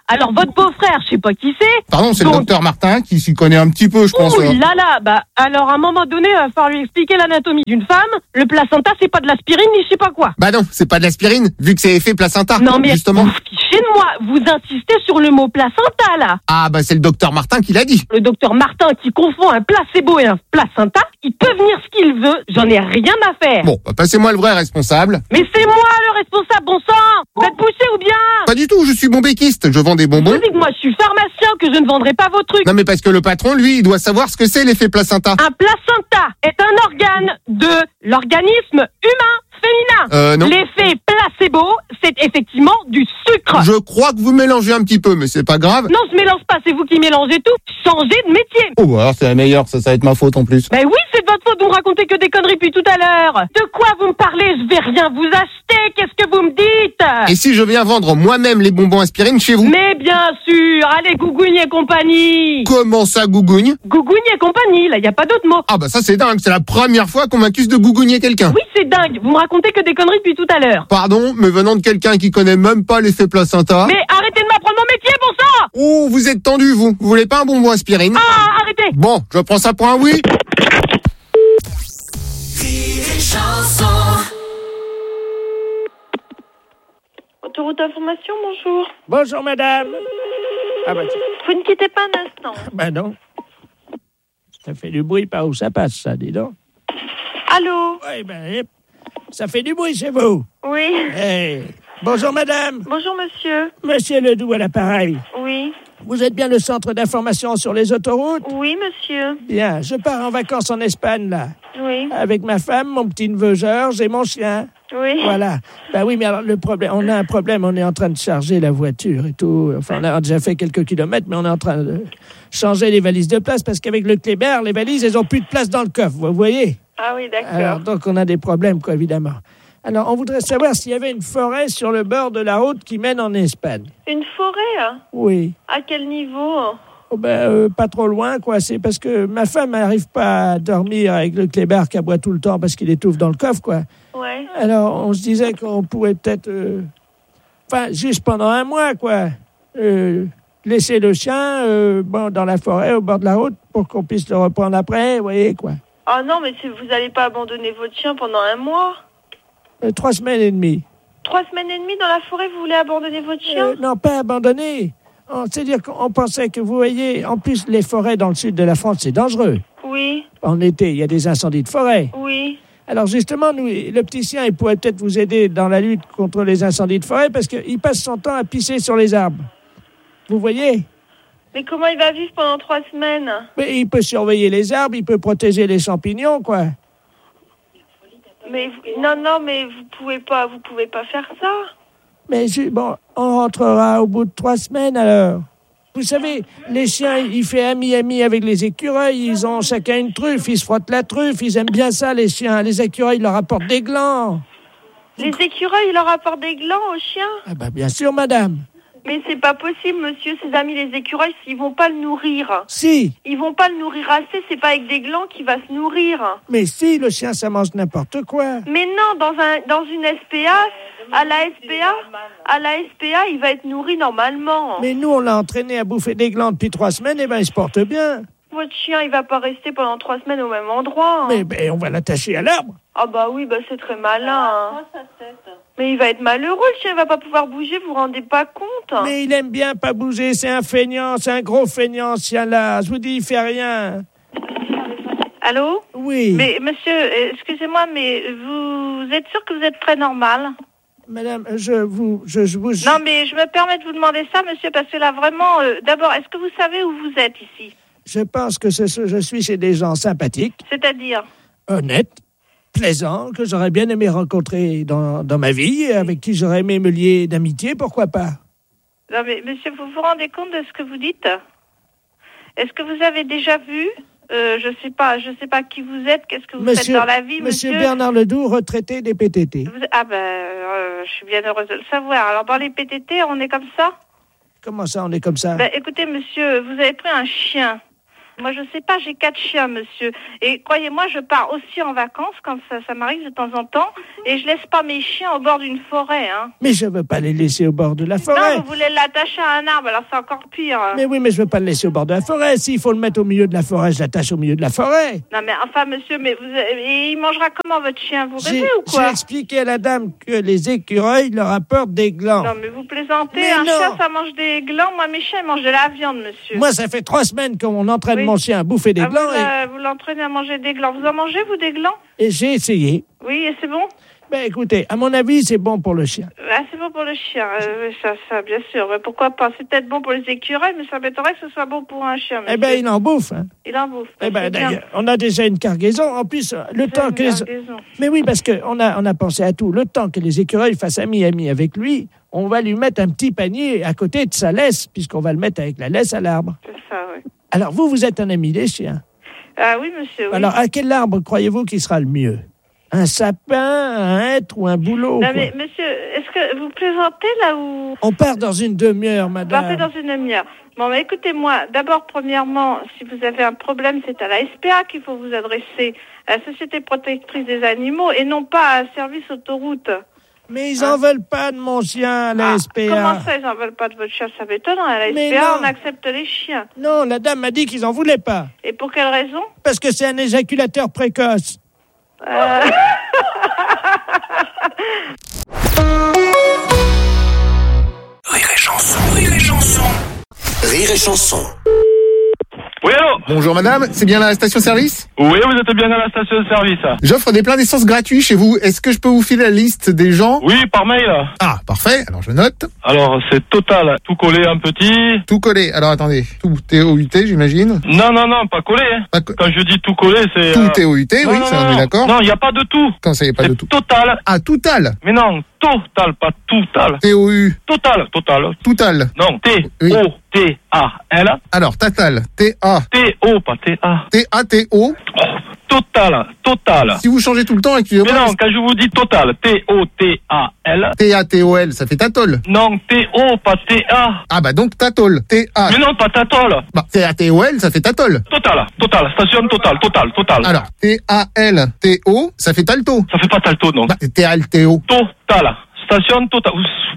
Alors votre beau-frère, je sais pas qui c'est. Pardon, c'est Donc- le docteur Martin qui s'y connaît un petit peu, je pense. Ouh euh. là là, bah alors à un moment donné, il va falloir lui expliquer l'anatomie d'une femme. Le placenta, c'est pas de l'aspirine ni je sais pas quoi. Bah non, c'est pas de l'aspirine, vu que c'est effet placenta, Non mais justement. vous fichez de moi, vous insistez sur le mot placenta là. Ah bah c'est le docteur Martin qui l'a dit. Le docteur Martin qui confond un placebo et un placenta, il peut venir ce qu'il veut, j'en ai rien à faire. Bon, bah passez-moi le vrai responsable. Mais c'est moi le responsable, bon sang. Vous êtes poussé ou bien? Pas du tout, je suis bombéquiste, je vends des Je bonbons. vous dis que moi je suis pharmacien, que je ne vendrai pas vos trucs. Non mais parce que le patron, lui, il doit savoir ce que c'est l'effet placenta. Un placenta est un organe de l'organisme humain féminin. Euh, non. L'effet placebo, c'est effectivement du sucre. Je crois que vous mélangez un petit peu, mais c'est pas grave. Non, je mélange pas, c'est vous qui mélangez tout. Changez de métier. Oh, alors c'est la meilleure, ça, ça va être ma faute en plus. Ben oui, c'est de votre faute, vous me racontez que des conneries depuis tout à l'heure. De quoi vous me parlez? Je vais rien vous acheter, qu'est-ce que vous me dites? Et si je viens vendre moi-même les bonbons aspirine chez vous? Mais bien sûr, allez, Gougougne et compagnie. Comment ça, gougougne? Gougougne et compagnie, là, y a pas d'autre mot. Ah bah ça c'est dingue, c'est la première fois qu'on m'accuse de gougouigner quelqu'un. Oui, c'est dingue, vous me racontez que des conneries depuis tout à l'heure. Pardon, mais venant de quelqu'un qui connaît même pas l'effet placenta. Mais arrêtez de m'apprendre mon métier, bon sang! Oh, vous êtes tendu, vous. Vous voulez pas un bonbon aspirine? Ah, arrêtez! Bon, je prends ça pour un oui. Autoroute information, bonjour. Bonjour, madame. Ah bah, tiens. Vous ne quittez pas un instant. Ben non. Ça fait du bruit par où ça passe, ça, dis donc. Allô? Oui, ben, hip. Ça fait du bruit chez vous. Oui. Hey. Bonjour, madame. Bonjour, monsieur. Monsieur Ledoux à l'appareil. Oui. Vous êtes bien le centre d'information sur les autoroutes? Oui, monsieur. Bien, je pars en vacances en Espagne, là. Oui. Avec ma femme, mon petit-neveu Georges et mon chien. Oui. Voilà. Ben oui, mais alors le problème, on a un problème, on est en train de charger la voiture et tout. Enfin, on a déjà fait quelques kilomètres, mais on est en train de changer les valises de place parce qu'avec le Kléber, les valises, elles ont plus de place dans le coffre, vous voyez? Ah oui, d'accord. Alors, donc on a des problèmes, quoi, évidemment. Alors, on voudrait savoir s'il y avait une forêt sur le bord de la route qui mène en Espagne. Une forêt, hein? Oui. À quel niveau? Oh ben, euh, pas trop loin, quoi. C'est parce que ma femme n'arrive pas à dormir avec le Kléber qui aboie tout le temps parce qu'il étouffe dans le coffre, quoi. Ouais. Alors, on se disait qu'on pourrait peut-être... euh, Enfin, juste pendant un mois, quoi. Euh, laisser le chien euh, bon, dans la forêt, au bord de la route, pour qu'on puisse le reprendre après, vous voyez, quoi. Ah non, mais si vous n'allez pas abandonner votre chien pendant un mois? Euh, trois semaines et demie. Trois semaines et demie dans la forêt, vous voulez abandonner votre chien? Euh, non, pas abandonné. Oh, c'est-à-dire qu'on pensait que, vous voyez, en plus, les forêts dans le sud de la France, c'est dangereux. Oui. En été, il y a des incendies de forêt. Oui. Alors justement, nous, le petit chien, il pourrait peut-être vous aider dans la lutte contre les incendies de forêt parce qu'il passe son temps à pisser sur les arbres. Vous voyez? Mais comment il va vivre pendant trois semaines? Mais il peut surveiller les arbres, il peut protéger les champignons, quoi. Mais vous- non, non, mais vous pouvez pas, vous pouvez pas faire ça. Mais je- bon, on rentrera au bout de trois semaines alors. Vous savez, les chiens, ils font ami-ami avec les écureuils, ils ont chacun une truffe, ils se frottent la truffe, ils aiment bien ça, les chiens. Les écureuils leur apportent des glands. Les écureuils, ils leur apportent des glands aux chiens. Ah bah bien sûr, madame. Mais c'est pas possible, monsieur. Ses amis, les écureuils, ils vont pas le nourrir. Si, Ils vont pas le nourrir assez. C'est pas avec des glands qu'il va se nourrir. mais si, le chien, ça mange n'importe quoi. Mais non, dans un, dans une S P A, à la S P A, à la S P A, il va être nourri normalement. Mais nous, on l'a entraîné à bouffer des glands depuis trois semaines, et ben il se porte bien. Votre chien, il va pas rester pendant trois semaines au même endroit. Mais ben, on va l'attacher à l'arbre. Ah bah oui, bah c'est très malin. hein. Mais il va être malheureux, le chien, il va pas pouvoir bouger, vous vous rendez pas compte? Mais il aime bien pas bouger, c'est un feignant, c'est un gros feignant, ce chien-là. Je vous dis, il fait rien. Allô? Oui. Mais monsieur, euh, excusez-moi, mais vous êtes sûr que vous êtes très normal? Madame, je vous... Je, je vous... Non, mais je me permets de vous demander ça, monsieur, parce que là, vraiment, euh, d'abord, est-ce que vous savez où vous êtes ici? Je pense que ce- ce- je suis chez des gens sympathiques, C'est-à-dire? honnêtes, plaisants, que j'aurais bien aimé rencontrer dans, dans ma vie, et avec qui j'aurais aimé me lier d'amitié, pourquoi pas. Non, mais monsieur, vous vous rendez compte de ce que vous dites? Est-ce que vous avez déjà vu, euh, je sais pas, je sais pas qui vous êtes, qu'est-ce que vous faites dans la vie, monsieur? Monsieur Bernard Ledoux, retraité des P T T. Vous- Ah ben, euh, je suis bien heureuse de le savoir. Alors, dans les P T T, on est comme ça? Comment ça, on est comme ça? Ben, écoutez, monsieur, vous avez pris un chien. Moi, je sais pas, j'ai quatre chiens, monsieur. Et croyez-moi, je pars aussi en vacances quand ça, ça m'arrive de temps en temps. Et je laisse pas mes chiens au bord d'une forêt, hein. Mais je veux pas les laisser au bord de la forêt. Non, vous voulez l'attacher à un arbre, alors c'est encore pire. Mais oui, mais je veux pas le laisser au bord de la forêt. S'il faut le mettre au milieu de la forêt, je l'attache au milieu de la forêt. Non, mais enfin, monsieur, mais vous, et il mangera comment votre chien? Vous rêvez J'ai, ou quoi? j'ai expliqué à la dame que les écureuils leur apportent des glands. Non, mais vous plaisantez. Mais un non. chien, ça mange des glands. Moi, mes chiens, ils mangent de la viande, monsieur. Moi, ça fait trois semaines qu'on entraîne Oui. mon chien à bouffer des Ah, glands vous, euh, vous l'entraînez à manger des glands. Vous en mangez, vous, des glands? et, et j'ai essayé. Oui, et c'est bon? Ben écoutez, à mon avis, c'est bon pour le chien. Ah, c'est bon pour le chien, euh, oui, ça, ça, bien sûr. Mais pourquoi pas? C'est peut-être bon pour les écureuils, mais ça m'étonnerait que ce soit bon pour un chien. Eh monsieur. ben, il en bouffe. Hein. Il en bouffe. Eh ben, c'est bien. d'ailleurs, on a déjà une cargaison. En plus, le C'est temps une que les... cargaison. Mais oui, parce qu'on a, on a pensé à tout. Le temps que les écureuils fassent ami-ami avec lui, on va lui mettre un petit panier à côté de sa laisse, puisqu'on va le mettre avec la laisse à l'arbre. C'est ça, oui. Alors, vous, vous êtes un ami des chiens. Ah oui, monsieur, oui. Alors, à quel arbre croyez-vous qui sera le mieux? Un sapin, un hêtre ou un bouleau? Non, quoi. mais monsieur, est-ce que vous plaisantez là ou... On part dans une demi-heure, Vous madame. partez dans une demi-heure. Bon, bah, écoutez-moi, d'abord, premièrement, si vous avez un problème, c'est à la S P A qu'il faut vous adresser, à la Société protectrice des animaux, et non pas à un service autoroute. Mais ils en veulent pas de mon chien à la S P A. Comment ça, ils en veulent pas de votre chien? Ça m'étonne, à la Mais S P A, non. on accepte les chiens. Non, la dame m'a dit qu'ils en voulaient pas. Et pour quelle raison? Parce que c'est un éjaculateur précoce. Euh... Rire et chanson, rire et chanson. Rire et chanson. Oui, allô? Bonjour madame, c'est bien la station-service? Oui, vous êtes bien à la station de service. J'offre des pleins d'essence gratuits chez vous. Est-ce que je peux vous filer la liste des gens? Oui, par mail. Ah, parfait. Alors je note. Alors, c'est total. Tout collé en petit. Tout collé. Alors attendez. Tout T O U T, j'imagine? Non, non, non, pas collé. Hein. Pas co- Quand je dis tout collé, c'est... Tout euh, T O U T, non, oui, non, ça non, on est non. d'accord. Non, il n'y a pas de tout. Quand ça y est pas de tout. Total. Ah, total. Mais non, total, pas total. T O U. Total, total. Total. Non, T Oui. O T A L. Alors, total. T A. T O, pas T A. T A T O. Total, total. Si vous changez tout le temps, Mais excusez-moi. non, quand je vous dis total, T O T A L. T A T O L, ça fait tatol. Non, T O, pas T A. Ah bah donc tatol. T A. Mais non, pas tatol. Bah, T A T O L, ça fait tatol. Total, total, station total, total, total. Alors, T A L T O, ça fait talto. Ça fait pas talto, non. Bah, T A L T O. Total. Station total.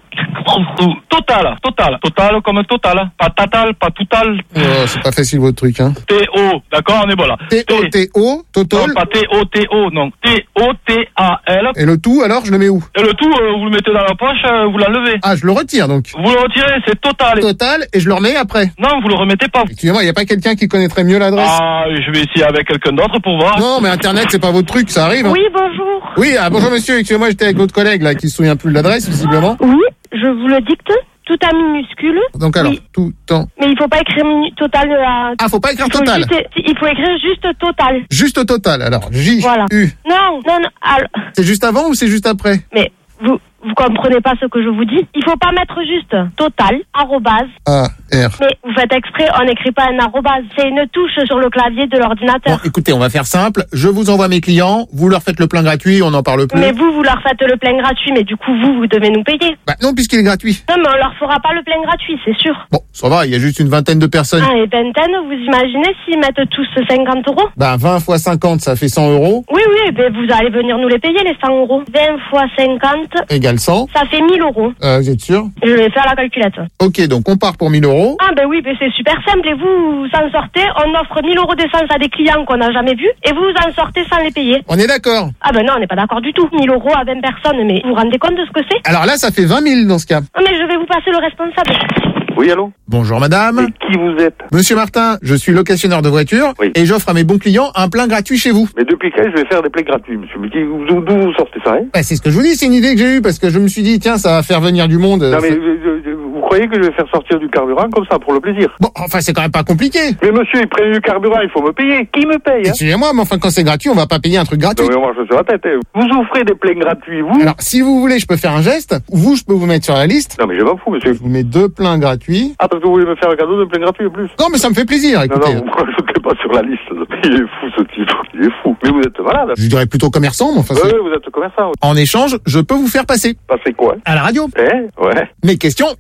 Total, total, total comme total. Pas tatal, pas total. Oh, c'est pas facile votre truc, hein. T O, d'accord, on est bon là. T O T O, totol. Non, pas T O T O, non. T O T A L. Et le tout, alors, je le mets où? Et le tout, euh, vous le mettez dans la poche, euh, vous l'enlevez. Ah, je le retire, donc. Vous le retirez, c'est total. Total, et je le remets après. Non, vous le remettez pas. Excusez-moi, il n'y a pas quelqu'un qui connaîtrait mieux l'adresse? Ah, je vais essayer avec quelqu'un d'autre pour voir. Non, mais Internet, c'est pas votre truc, ça arrive. Hein. Oui, bonjour. Oui, ah, bonjour monsieur, excusez-moi, j'étais avec votre collègue, là, qui se souvient plus de l'adresse, visiblement. Oui, je vous le dicte, tout en minuscule. Donc alors, Oui. tout en... Mais il faut pas écrire minu- total à... Ah, faut pas écrire il faut total. juste- il faut écrire juste total. Juste au total, alors, J, Voilà. U. Non, non, non. alors- C'est juste avant ou c'est juste après? mais vous, vous comprenez pas ce que je vous dis. Il faut pas mettre juste total, arrobase. A, R. Mais vous faites exprès, on n'écrit pas un arrobase. C'est une touche sur le clavier de Bon, l'ordinateur. écoutez, on va faire simple. Je vous envoie mes clients, vous leur faites le plein gratuit, on n'en parle plus. Mais vous, vous leur faites le plein gratuit, mais du coup, vous, vous devez nous payer. Bah non, puisqu'il est gratuit. Non, mais on leur fera pas le plein gratuit, c'est sûr. Bon, ça va, il y a juste une vingtaine de personnes. Ah, et vingtaine, vous imaginez s'ils mettent tous cinquante euros? Bah vingt fois cinquante, ça fait cent euros, Oui, oui, ben vous allez venir nous les payer, les cent euros. vingt fois cinquante, égale cent. ça fait mille euros. Euh, vous êtes sûr? Je vais faire la calculette. Ok, donc on part pour mille euros. Ah ben oui, ben c'est super simple. Et vous, vous en sortez, on offre mille euros d'essence à des clients qu'on n'a jamais vus, et vous vous en sortez sans les payer. On est d'accord? Ah ben non, on n'est pas d'accord du tout. mille euros à vingt personnes, mais vous vous rendez compte de ce que c'est? Alors là, ça fait vingt mille dans ce cas. Ah, mais je vais vous passer le responsable. Oui, allô? Bonjour madame. Qui vous êtes? Monsieur Martin, je suis locationnaire de voiture Oui. et j'offre à mes bons clients un plein gratuit chez vous. Mais depuis quand je vais faire des plays gratuits, monsieur? Mais qui- d'où d'où vous sortez ça, hein? Bah, c'est ce que je vous dis, c'est une idée que j'ai eue parce que je me suis dit, tiens, ça va faire venir du monde. Non, mais Ça- euh, euh, vous croyez que je vais faire sortir du carburant comme ça pour le plaisir? Bon, enfin, c'est quand même pas compliqué. Mais monsieur, il prend du carburant, il faut me payer. Qui me paye, hein? Excusez-moi, mais enfin, quand c'est gratuit, on va pas payer un truc gratuit. Non, mais on marche sur la tête, hein. Vous offrez des pleins gratuits, vous? Alors, si vous voulez, je peux faire un geste. Vous, je peux vous mettre sur la liste. Non, mais je m'en fous, monsieur. Je vous mets deux pleins gratuits. Ah, parce que vous voulez me faire un cadeau de plein gratuit en plus? Non, mais ça me fait plaisir, Non, écoutez. non, vous ne rajoutez pas sur la liste. Il est fou, ce type. Il est fou. Mais vous êtes malade. Je dirais plutôt commerçant, mais enfin, Oui, c'est- vous êtes commerçant. en échange, je peux vous faire passer. Passez quoi? À la radio. Hein? Ouais. Mes questions, laquelle?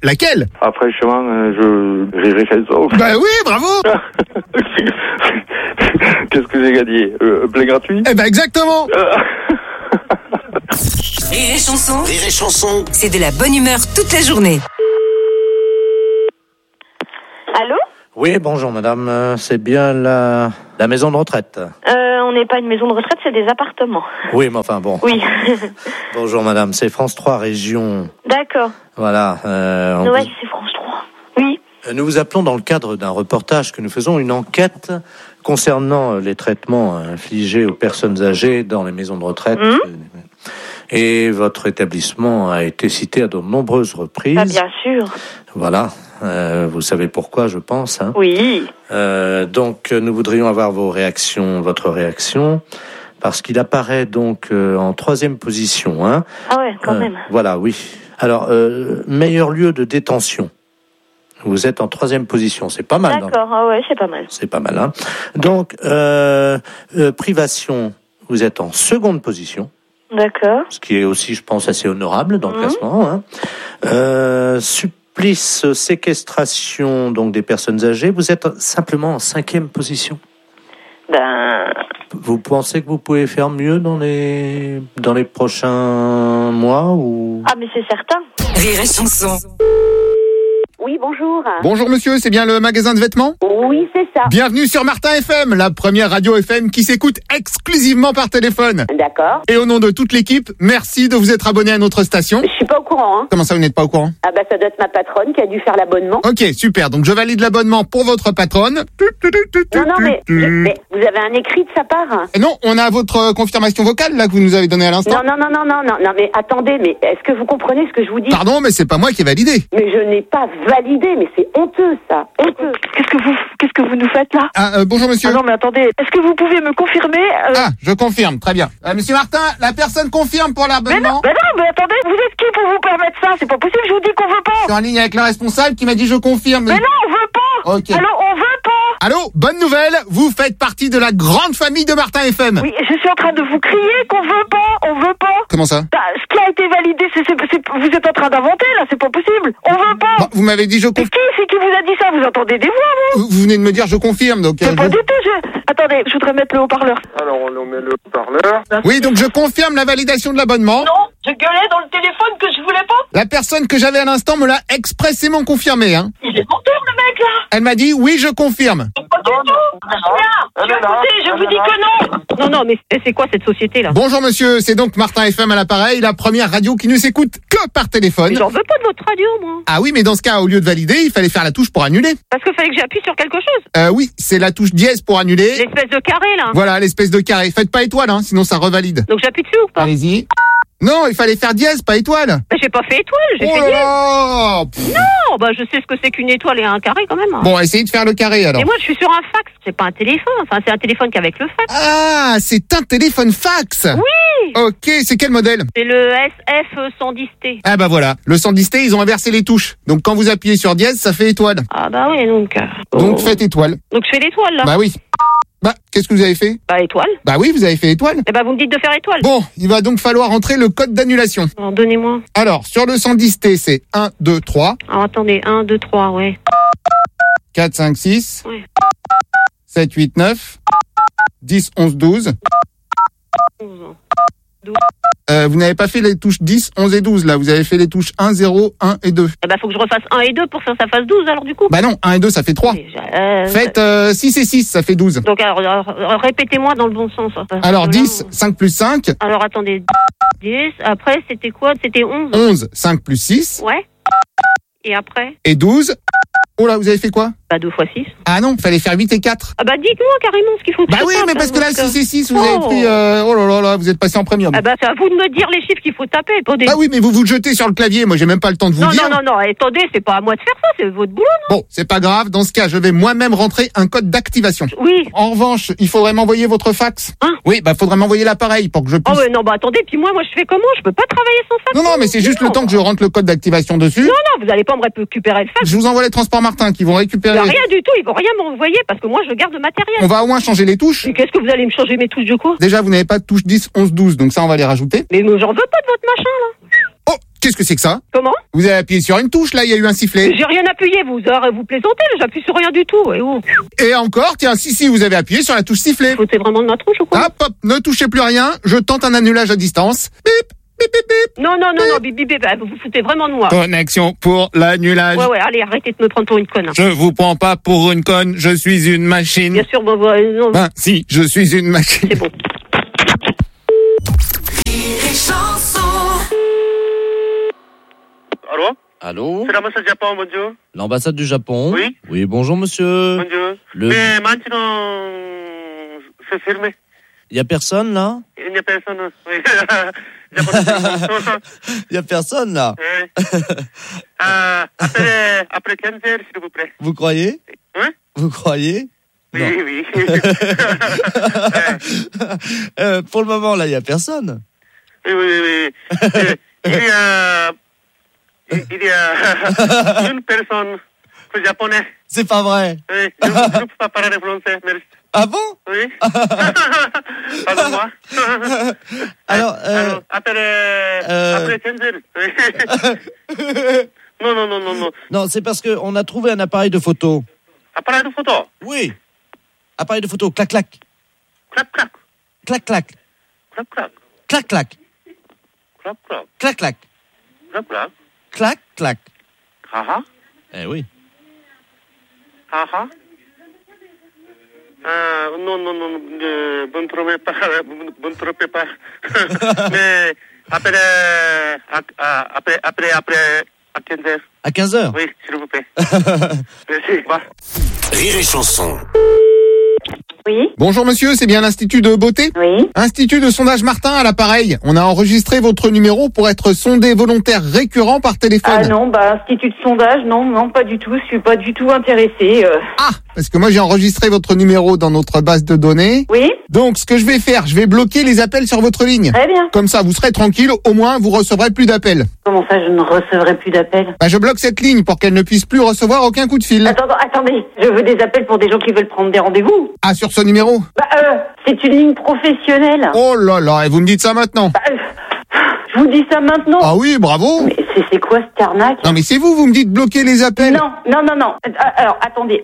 Noël. Après le chemin, euh, je rirai chanson. Bah oui, bravo. Qu'est-ce que j'ai gagné? euh, Plein gratuit? Eh ben exactement. Rire et chanson, Rire et chanson. c'est de la bonne humeur toute la journée. Allô? Oui, bonjour madame, Euh, c'est bien la, la maison de retraite. euh, On n'est pas une maison de retraite, c'est des appartements. Oui, mais enfin bon. Oui. Bonjour madame, c'est France trois Région. D'accord. Voilà. Euh, on Ouais, vous- c'est France trois. Oui. Nous vous appelons dans le cadre d'un reportage que nous faisons, une enquête concernant les traitements infligés aux personnes âgées dans les maisons de retraite. Mmh. Et votre établissement a été cité à de nombreuses reprises. Ah, bien sûr. Voilà. Euh, vous savez pourquoi, je pense. Hein. Oui. Euh, donc, nous voudrions avoir vos réactions, votre réaction, parce qu'il apparaît donc euh, en troisième position. Hein. Ah ouais, quand Euh, même. Voilà, oui. Alors, euh, meilleur lieu de détention. Vous êtes en troisième position, c'est pas mal. D'accord, ah ouais, c'est pas mal. C'est pas mal, hein. Donc, euh, euh, privation, vous êtes en seconde position. D'accord. Ce qui est aussi, je pense, assez honorable dans le Mmh. classement. Hein. Euh, supplice, séquestration, donc des personnes âgées, vous êtes simplement en cinquième position. Ben... Vous pensez que vous pouvez faire mieux dans les dans les prochains mois ou Ah, mais c'est certain. Rire et chanson. Oui, bonjour. Bonjour monsieur, c'est bien le magasin de vêtements? Oui, c'est ça. Bienvenue sur Martin F M, la première radio F M qui s'écoute exclusivement par téléphone. D'accord. Et au nom de toute l'équipe, merci de vous être abonné à notre station. Je suis pas au courant, hein. Comment ça, vous n'êtes pas au courant? Ah bah ça doit être ma patronne qui a dû faire l'abonnement. Ok, super, donc je valide l'abonnement pour votre patronne. Non, non, mais, mais vous avez un écrit de sa part? Et non, on a votre confirmation vocale là que vous nous avez donnée à l'instant. Non, non, non, non, non, non, non, mais attendez, mais est-ce que vous comprenez ce que je vous dis? Pardon, mais c'est pas moi qui ai validé. Mais je n'ai pas validé, mais c'est honteux, ça, honteux. Qu'est-ce que vous, qu'est-ce que vous nous faites là? Ah, euh, bonjour monsieur. Ah non, mais attendez, est-ce que vous pouvez me confirmer euh... Ah, je confirme, très bien. Euh, monsieur Martin, la personne confirme pour Mais non, l'abonnement. mais non, mais attendez, vous êtes qui pour vous permettre ça? C'est pas possible, je vous dis qu'on veut Je pas. suis en ligne avec le responsable qui m'a dit je confirme. Mais non, on veut pas. Ok. Alors, on veut pas. Allô, bonne nouvelle, vous faites partie de la grande famille de Martin F M. Oui, je suis en train de vous crier qu'on veut pas, on veut pas. Comment ça? Bah, ce qui a été validé, c'est, c'est, c'est- vous êtes en train d'inventer là, c'est pas possible. On veut pas. Bon, vous m'avez dit je Mais confirme. qui c'est qui vous a dit ça? Vous entendez des voix, vous? Vous vous venez de me dire je confirme, donc. euh, C'est pas je- du tout, je... Attendez, je voudrais mettre le haut-parleur. Alors on met le haut-parleur. Oui, donc je confirme la validation de l'abonnement. Non, je gueulais dans le téléphone que je voulais pas. La personne que j'avais à l'instant me l'a expressément confirmé, hein. Il est menteur, le mec, là. Elle m'a dit oui, je confirme. Pas du tout. Bien, je, écoutez, je vous dis que non. Non, non, mais c'est quoi cette société, là? Bonjour monsieur, c'est donc Martin F M à l'appareil, la première radio qui ne s'écoute que par téléphone. J'en veux pas de votre radio, moi. Ah oui, mais dans ce cas, au lieu de valider, il fallait faire la touche pour annuler. Parce qu'il fallait que j'appuie sur quelque chose. Euh, oui, c'est la touche dièse pour annuler. L'espèce de carré, là. Voilà, l'espèce de carré. Faites pas étoile, hein, sinon ça revalide. Donc j'appuie dessus ou pas? Allez-y. Non, il fallait faire dièse, pas étoile. Bah, j'ai pas fait étoile, j'ai Oh fait là dièse. là. Pff. Non, bah je sais ce que c'est qu'une étoile et un carré quand même. Bon, essayez de faire le carré alors. Et moi je suis sur un fax, c'est pas un téléphone, enfin c'est un téléphone qu'avec le fax. Ah, c'est un téléphone fax. Oui. Ok, c'est quel modèle? C'est le S F cent dix T. Ah bah voilà, le cent dix T, ils ont inversé les touches. Donc quand vous appuyez sur dièse, ça fait étoile. Ah bah oui, donc... euh, Donc faites étoile. Donc je fais l'étoile là. Bah oui. Bah, qu'est-ce que vous avez fait? Bah étoile. Bah oui, vous avez fait étoile. Eh bah vous me dites de faire étoile. Bon, il va donc falloir entrer le code d'annulation. Alors donnez-moi. Alors, sur le cent dix T, c'est un, deux, trois, Alors attendez, un, deux, trois, ouais. quatre, cinq, six, Ouais. sept, huit, neuf, dix, onze, douze. onze. Euh, vous n'avez pas fait les touches dix, onze et douze, là. Vous avez fait les touches un, zéro, un et deux. Eh bah faut que je refasse un et deux pour que ça fasse douze alors du coup. Bah non, un et deux, ça fait trois. Euh, Faites euh, six et six, ça fait douze. Donc alors, alors, répétez-moi dans le bon sens. Parce que Alors là, dix, cinq plus cinq, Alors attendez, dix, après c'était quoi? C'était onze. onze, cinq plus six, Ouais. Et après? et douze. Oh là, vous avez fait quoi? Bah deux fois six. Ah non, fallait faire huit et quatre. Ah bah dites-moi carrément ce qu'il faut que Bah je oui, tape, mais parce que là, donc, euh, six et six, vous avez oh. pris... Euh... Oh là là là, vous êtes passé en premium. Ah bah c'est à vous de me dire les chiffres qu'il faut taper. Attendez. Ah oui, mais vous vous jetez sur le clavier, moi j'ai même pas le temps de vous non, dire. non, non, non, attendez, c'est pas à moi de faire ça, c'est votre boulot, non? Bon, c'est pas grave, dans ce cas, je vais moi-même rentrer un code d'activation. Oui. En revanche, il faudrait m'envoyer votre fax. Hein? Oui, bah faudrait m'envoyer l'appareil pour que je Oh puisse... ouais, non, bah attendez, puis moi, moi je fais comment? Je peux pas travailler sans fax. Non, non, mais c'est juste le temps que je rentre le code d'activation dessus. Non, non, vous allez pas me récupérer le fax. Je vous envoie les transports Martin qui vont récupérer... Y a rien du tout, ils vont rien m'envoyer parce que moi je garde le matériel. On va au moins changer les touches. Mais qu'est-ce que vous allez me changer mes touches de quoi? Déjà, vous n'avez pas de touche dix, onze, douze, donc ça, on va les rajouter. Mais j'en veux pas de votre machin là. Oh, Qu'est-ce que c'est que ça? Comment? Vous avez appuyé sur une touche, là, il y a eu un sifflet. J'ai rien appuyé, vous euh, vous plaisantez, j'appuie sur rien du tout. Et, oh. Et encore, tiens, si, si, vous avez appuyé sur la touche sifflet. Foutez vraiment de ma tronche ou quoi? Hop, hop, ne touchez plus rien, je tente un annulage à distance. Bip, bip, bip, bip. Non, non, non, non, bip, bip, bip, vous vous foutez vraiment de moi. Connexion pour l'annulage. Ouais, ouais, allez, arrêtez de me prendre pour une conne. Je vous prends pas pour une conne, je suis une machine. Bien sûr, bon, bon, non. Ben, si, je suis une machine. C'est bon. Allô? Allô? C'est l'ambassade du Japon, bonjour. L'ambassade du Japon? Oui. Oui, bonjour monsieur. Bonjour. Le... Mais maintenant, c'est fermé. Il y a personne là? Il n'y a personne. Oui. Il y a personne là? Oui. Euh, après, après quinze heures, s'il vous plaît. Vous croyez? Hein? Vous croyez? Oui, Non. oui. euh, pour le moment là, il y a personne. Oui, oui, oui. Euh, il y a, il y a une personne japonaise. C'est pas vrai. Oui, je ne peux pas parler français, merci. Ah bon? Oui. Pardon-moi. Alors, euh, Alors, après, euh, après quinze heures. Oui. Non, non, non, non, non. Non, c'est parce que on a trouvé un appareil de photo. Appareil de photo? Oui. Appareil de photo, clac clac. Clac, clac. Clac clac. Clac, clac. Clac clac. Clac, clac. Clac clac. Clac, clac. Clac clac. Ah ah. Eh oui. Ah ah. Ah, non, non, non, euh, vous ne trompez pas, vous ne trompez pas. Mais après, à, à, après, après, après, à quinze heures. À quinze heures? Oui, s'il vous plaît. Merci. Bah. Rire et chanson. Oui. Bonjour monsieur, c'est bien l'Institut de beauté? Oui. Institut de sondage Martin à l'appareil. On a enregistré votre numéro pour être sondé volontaire récurrent par téléphone. Ah non, bah institut de sondage, non, non, pas du tout. Je suis pas du tout intéressée. Euh... Ah, parce que moi j'ai enregistré votre numéro dans notre base de données. Oui. Donc ce que je vais faire, je vais bloquer les appels sur votre ligne. Très bien. Comme ça, vous serez tranquille, au moins vous recevrez plus d'appels. Comment ça, je ne recevrai plus d'appels? Bah, je bloque cette ligne pour qu'elle ne puisse plus recevoir aucun coup de fil. Attends, attendez, je veux des appels pour des gens qui veulent prendre des rendez-vous. Ah, sur ce numéro? Bah euh, c'est une ligne professionnelle. Oh là là, et vous me dites ça maintenant? Bah, euh, je vous dis ça maintenant. Ah oui, bravo. Mais c'est, c'est quoi cette arnaque? Non mais c'est vous, vous me dites bloquer les appels. Non, non, non, non. Alors, attendez.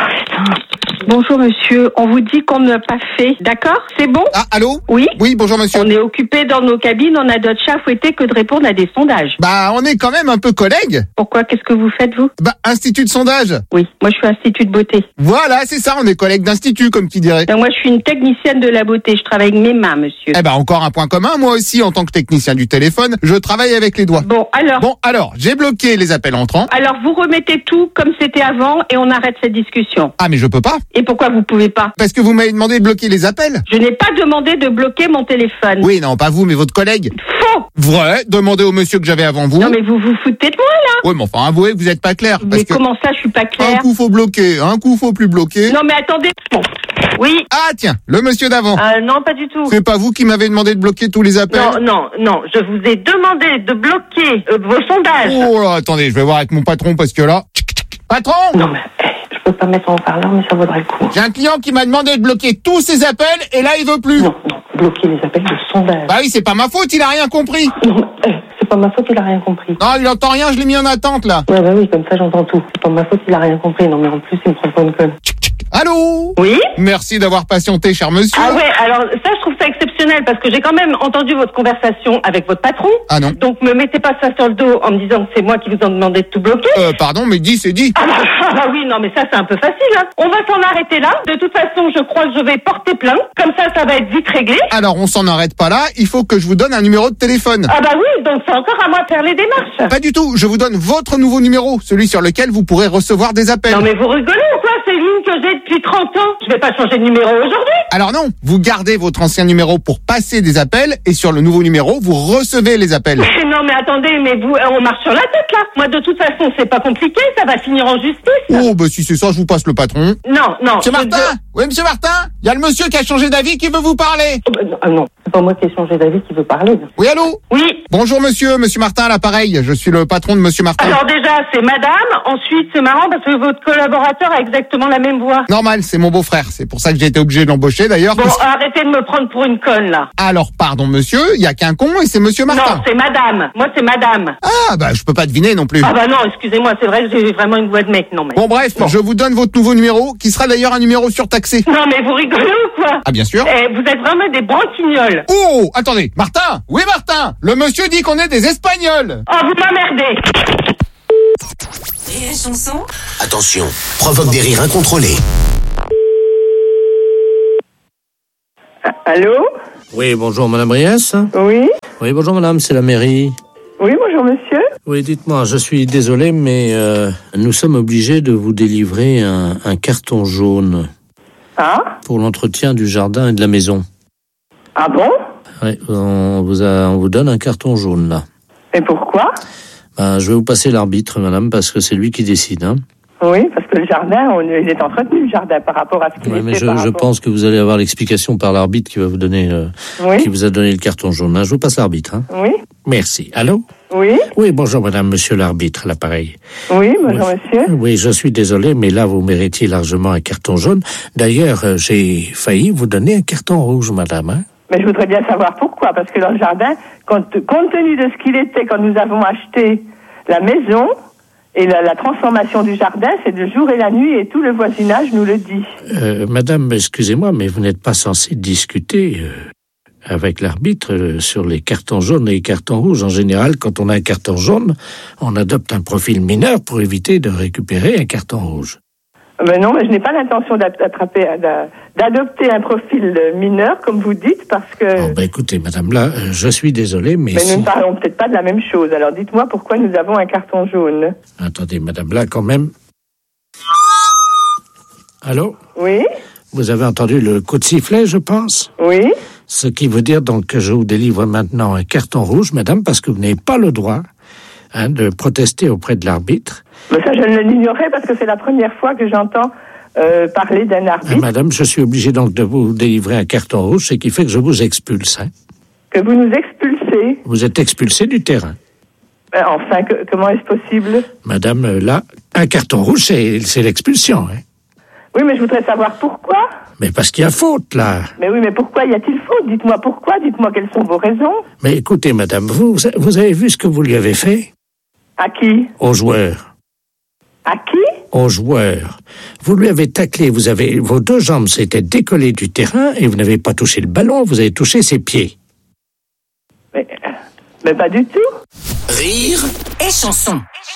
Bonjour monsieur, on vous dit qu'on n'a pas fait, d'accord? C'est bon? Ah, allô? Oui? Oui, bonjour monsieur. On est occupé dans nos cabines, on a d'autres chats à fouetter que de répondre à des sondages. Bah, on est quand même un peu collègues. Pourquoi? Qu'est-ce que vous faites, vous? Bah, institut de sondage. Oui, moi je suis institut de beauté. Voilà, c'est ça, on est collègues d'institut, comme qui dirait. Ben, moi je suis une technicienne de la beauté, je travaille avec mes mains, monsieur. Eh ben, encore un point commun, moi aussi, en tant que technicien du téléphone, je travaille avec les doigts. Bon, alors? Bon, alors, j'ai bloqué les appels entrants. Alors vous remettez tout comme c'était avant et on arrête cette discussion. Ah, mais je peux pas. Et pourquoi vous pouvez pas? Parce que vous m'avez demandé de bloquer les appels. Je n'ai pas demandé de bloquer mon téléphone. Oui, non, pas vous, mais votre collègue. Faux! Vrai, demandez au monsieur que j'avais avant vous. Non mais vous vous foutez de moi là. Oui, mais enfin, avouez que vous êtes pas clair. Mais Parce que comment ça, je suis pas un claire? coup faut bloquer, un coup faut plus bloquer. Non mais attendez. Bon. Oui. Ah tiens, le monsieur d'avant. Euh, non, pas du tout. C'est pas vous qui m'avez demandé de bloquer tous les appels? Non, non, non. Je vous ai demandé de bloquer euh, vos sondages. Oh là, attendez, je vais voir avec mon patron parce que là... Patron! Non mais, eh, je peux pas mettre en haut-parleur, mais ça vaudrait le coup. J'ai un client qui m'a demandé de bloquer tous ses appels et là il veut plus. Non, non, bloquer les appels de sondage. Bah oui, c'est pas ma faute, il a rien compris. Non, mais, eh, c'est pas ma faute, il a rien compris. Non, il entend rien, je l'ai mis en attente là. Ouais, bah oui, comme ça j'entends tout. C'est pas ma faute, il a rien compris. Non mais en plus, il me prend pas une conne. Allô? Oui? Merci d'avoir patienté, cher monsieur. Ah ouais, alors ça, je trouve ça exceptionnel parce que j'ai quand même entendu votre conversation avec votre patron. Ah non. Donc me mettez pas ça sur le dos en me disant que c'est moi qui vous en demandé de tout bloquer. Euh, pardon, mais dit, c'est dit. Ah bah, ah bah oui, non mais ça c'est un peu facile. Hein. On va s'en arrêter là. De toute façon, je crois que je vais porter plainte. Comme ça, ça va être vite réglé. Alors, on s'en arrête pas là, il faut que je vous donne un numéro de téléphone. Ah bah oui, donc c'est encore à moi de faire les démarches. Pas du tout, je vous donne votre nouveau numéro, celui sur lequel vous pourrez recevoir des appels. Non mais vous rigolez ou quoi? C'est une ligne que j'ai depuis trente ans. Je vais pas changer de numéro aujourd'hui. Alors non, vous gardez votre ancien numéro pour passer des appels et sur le nouveau numéro, vous recevez les appels. Mais non mais attendez, mais vous, on marche sur la tête là. Moi de toute façon, c'est pas compliqué, ça va finir en justice. Oh bah si c'est ça, je vous passe le patron. Non, non. Monsieur Martin? Je... Oui, monsieur Martin? Il y a le monsieur qui a changé d'avis qui veut vous parler. Oh, bah, non, ah, non, c'est pas moi qui ai changé d'avis qui veut parler. Oui, allô? Oui. Bonjour monsieur, monsieur Martin à l'appareil, je suis le patron de monsieur Martin. Alors déjà, c'est madame, ensuite c'est marrant parce que votre collaborateur a exactement exactement la même voix. Normal, c'est mon beau-frère. C'est pour ça que j'ai été obligé de l'embaucher d'ailleurs. Bon, arrêtez de me prendre pour une conne, là. Alors, pardon monsieur, il y a qu'un con et c'est monsieur Martin. Non, c'est madame. Moi, c'est madame. Ah, bah, je peux pas deviner non plus. Ah bah non, excusez-moi, c'est vrai que j'ai vraiment une voix de mec, non mais... Bon, bref, bon. Je vous donne votre nouveau numéro, qui sera d'ailleurs un numéro surtaxé. Non mais vous rigolez ou quoi? Ah, bien sûr. Eh, vous êtes vraiment des branquignoles. Oh, attendez, Martin. Oui, Martin. Le monsieur dit qu'on est des Espagnols. Oh, vous m'emmerdez. Rire et chanson. Attention, provoque des rires incontrôlés. Allô? Oui, bonjour Madame Briès. Oui. Oui, bonjour Madame, c'est la mairie. Oui, bonjour monsieur. Oui, dites-moi, je suis désolé, mais euh, nous sommes obligés de vous délivrer un, un carton jaune. Ah? Pour l'entretien du jardin et de la maison. Ah bon? Oui, on vous, a, on vous donne un carton jaune là. Et pourquoi? Ben, je vais vous passer l'arbitre, madame, parce que c'est lui qui décide. Hein. Oui, parce que le jardin, on, il est entretenu, le jardin, par rapport à ce qu'il oui, était. mais je, par je rapport... pense que vous allez avoir l'explication par l'arbitre qui va vous donner, euh, oui. qui vous a donné le carton jaune. Hein. Je vous passe l'arbitre. Hein. Oui. Merci. Allô? Oui. Oui, bonjour madame, monsieur l'arbitre, l'appareil. Oui, bonjour oui. monsieur. Oui, je suis désolé, mais là, vous méritiez largement un carton jaune. D'ailleurs, euh, j'ai failli vous donner un carton rouge, madame. Hein. Mais je voudrais bien savoir pourquoi, parce que dans le jardin, compte, compte tenu de ce qu'il était quand nous avons acheté la maison et la, la transformation du jardin, c'est le jour et la nuit et tout le voisinage nous le dit. Euh, madame, excusez-moi, mais vous n'êtes pas censée discuter euh, avec l'arbitre euh, sur les cartons jaunes et les cartons rouges. En général, quand on a un carton jaune, on adopte un profil mineur pour éviter de récupérer un carton rouge. Ben non, mais je n'ai pas l'intention d'attraper, d'adopter un profil mineur, comme vous dites, parce que... Oh, ben écoutez, madame, là, euh, je suis désolé, mais... Mais si... nous ne parlons peut-être pas de la même chose. Alors dites-moi pourquoi nous avons un carton jaune. Attendez, madame, là, quand même... Allô? Oui? Vous avez entendu le coup de sifflet, je pense? Oui. Ce qui veut dire donc que je vous délivre maintenant un carton rouge, madame, parce que vous n'avez pas le droit hein, de protester auprès de l'arbitre. Mais ça, je ne l'ignorais parce que c'est la première fois que j'entends euh, parler d'un arbitre. Ah, madame, je suis obligé donc de vous délivrer un carton rouge, ce qui fait que je vous expulse. Hein. Que vous nous expulsez? Vous êtes expulsé du terrain. Euh, enfin, que, comment est-ce possible? Madame, là, un carton rouge, c'est, c'est l'expulsion. Hein. Oui, mais je voudrais savoir pourquoi. Mais parce qu'il y a faute, là. Mais oui, mais pourquoi y a-t-il faute? Dites-moi pourquoi, dites-moi quelles sont vos raisons. Mais écoutez, madame, vous, vous avez vu ce que vous lui avez fait? À qui? Aux joueurs. À qui? Aux joueurs. Vous lui avez taclé, vous avez, vos deux jambes s'étaient décollées du terrain et vous n'avez pas touché le ballon, vous avez touché ses pieds. Mais, mais pas du tout. Rire et chanson.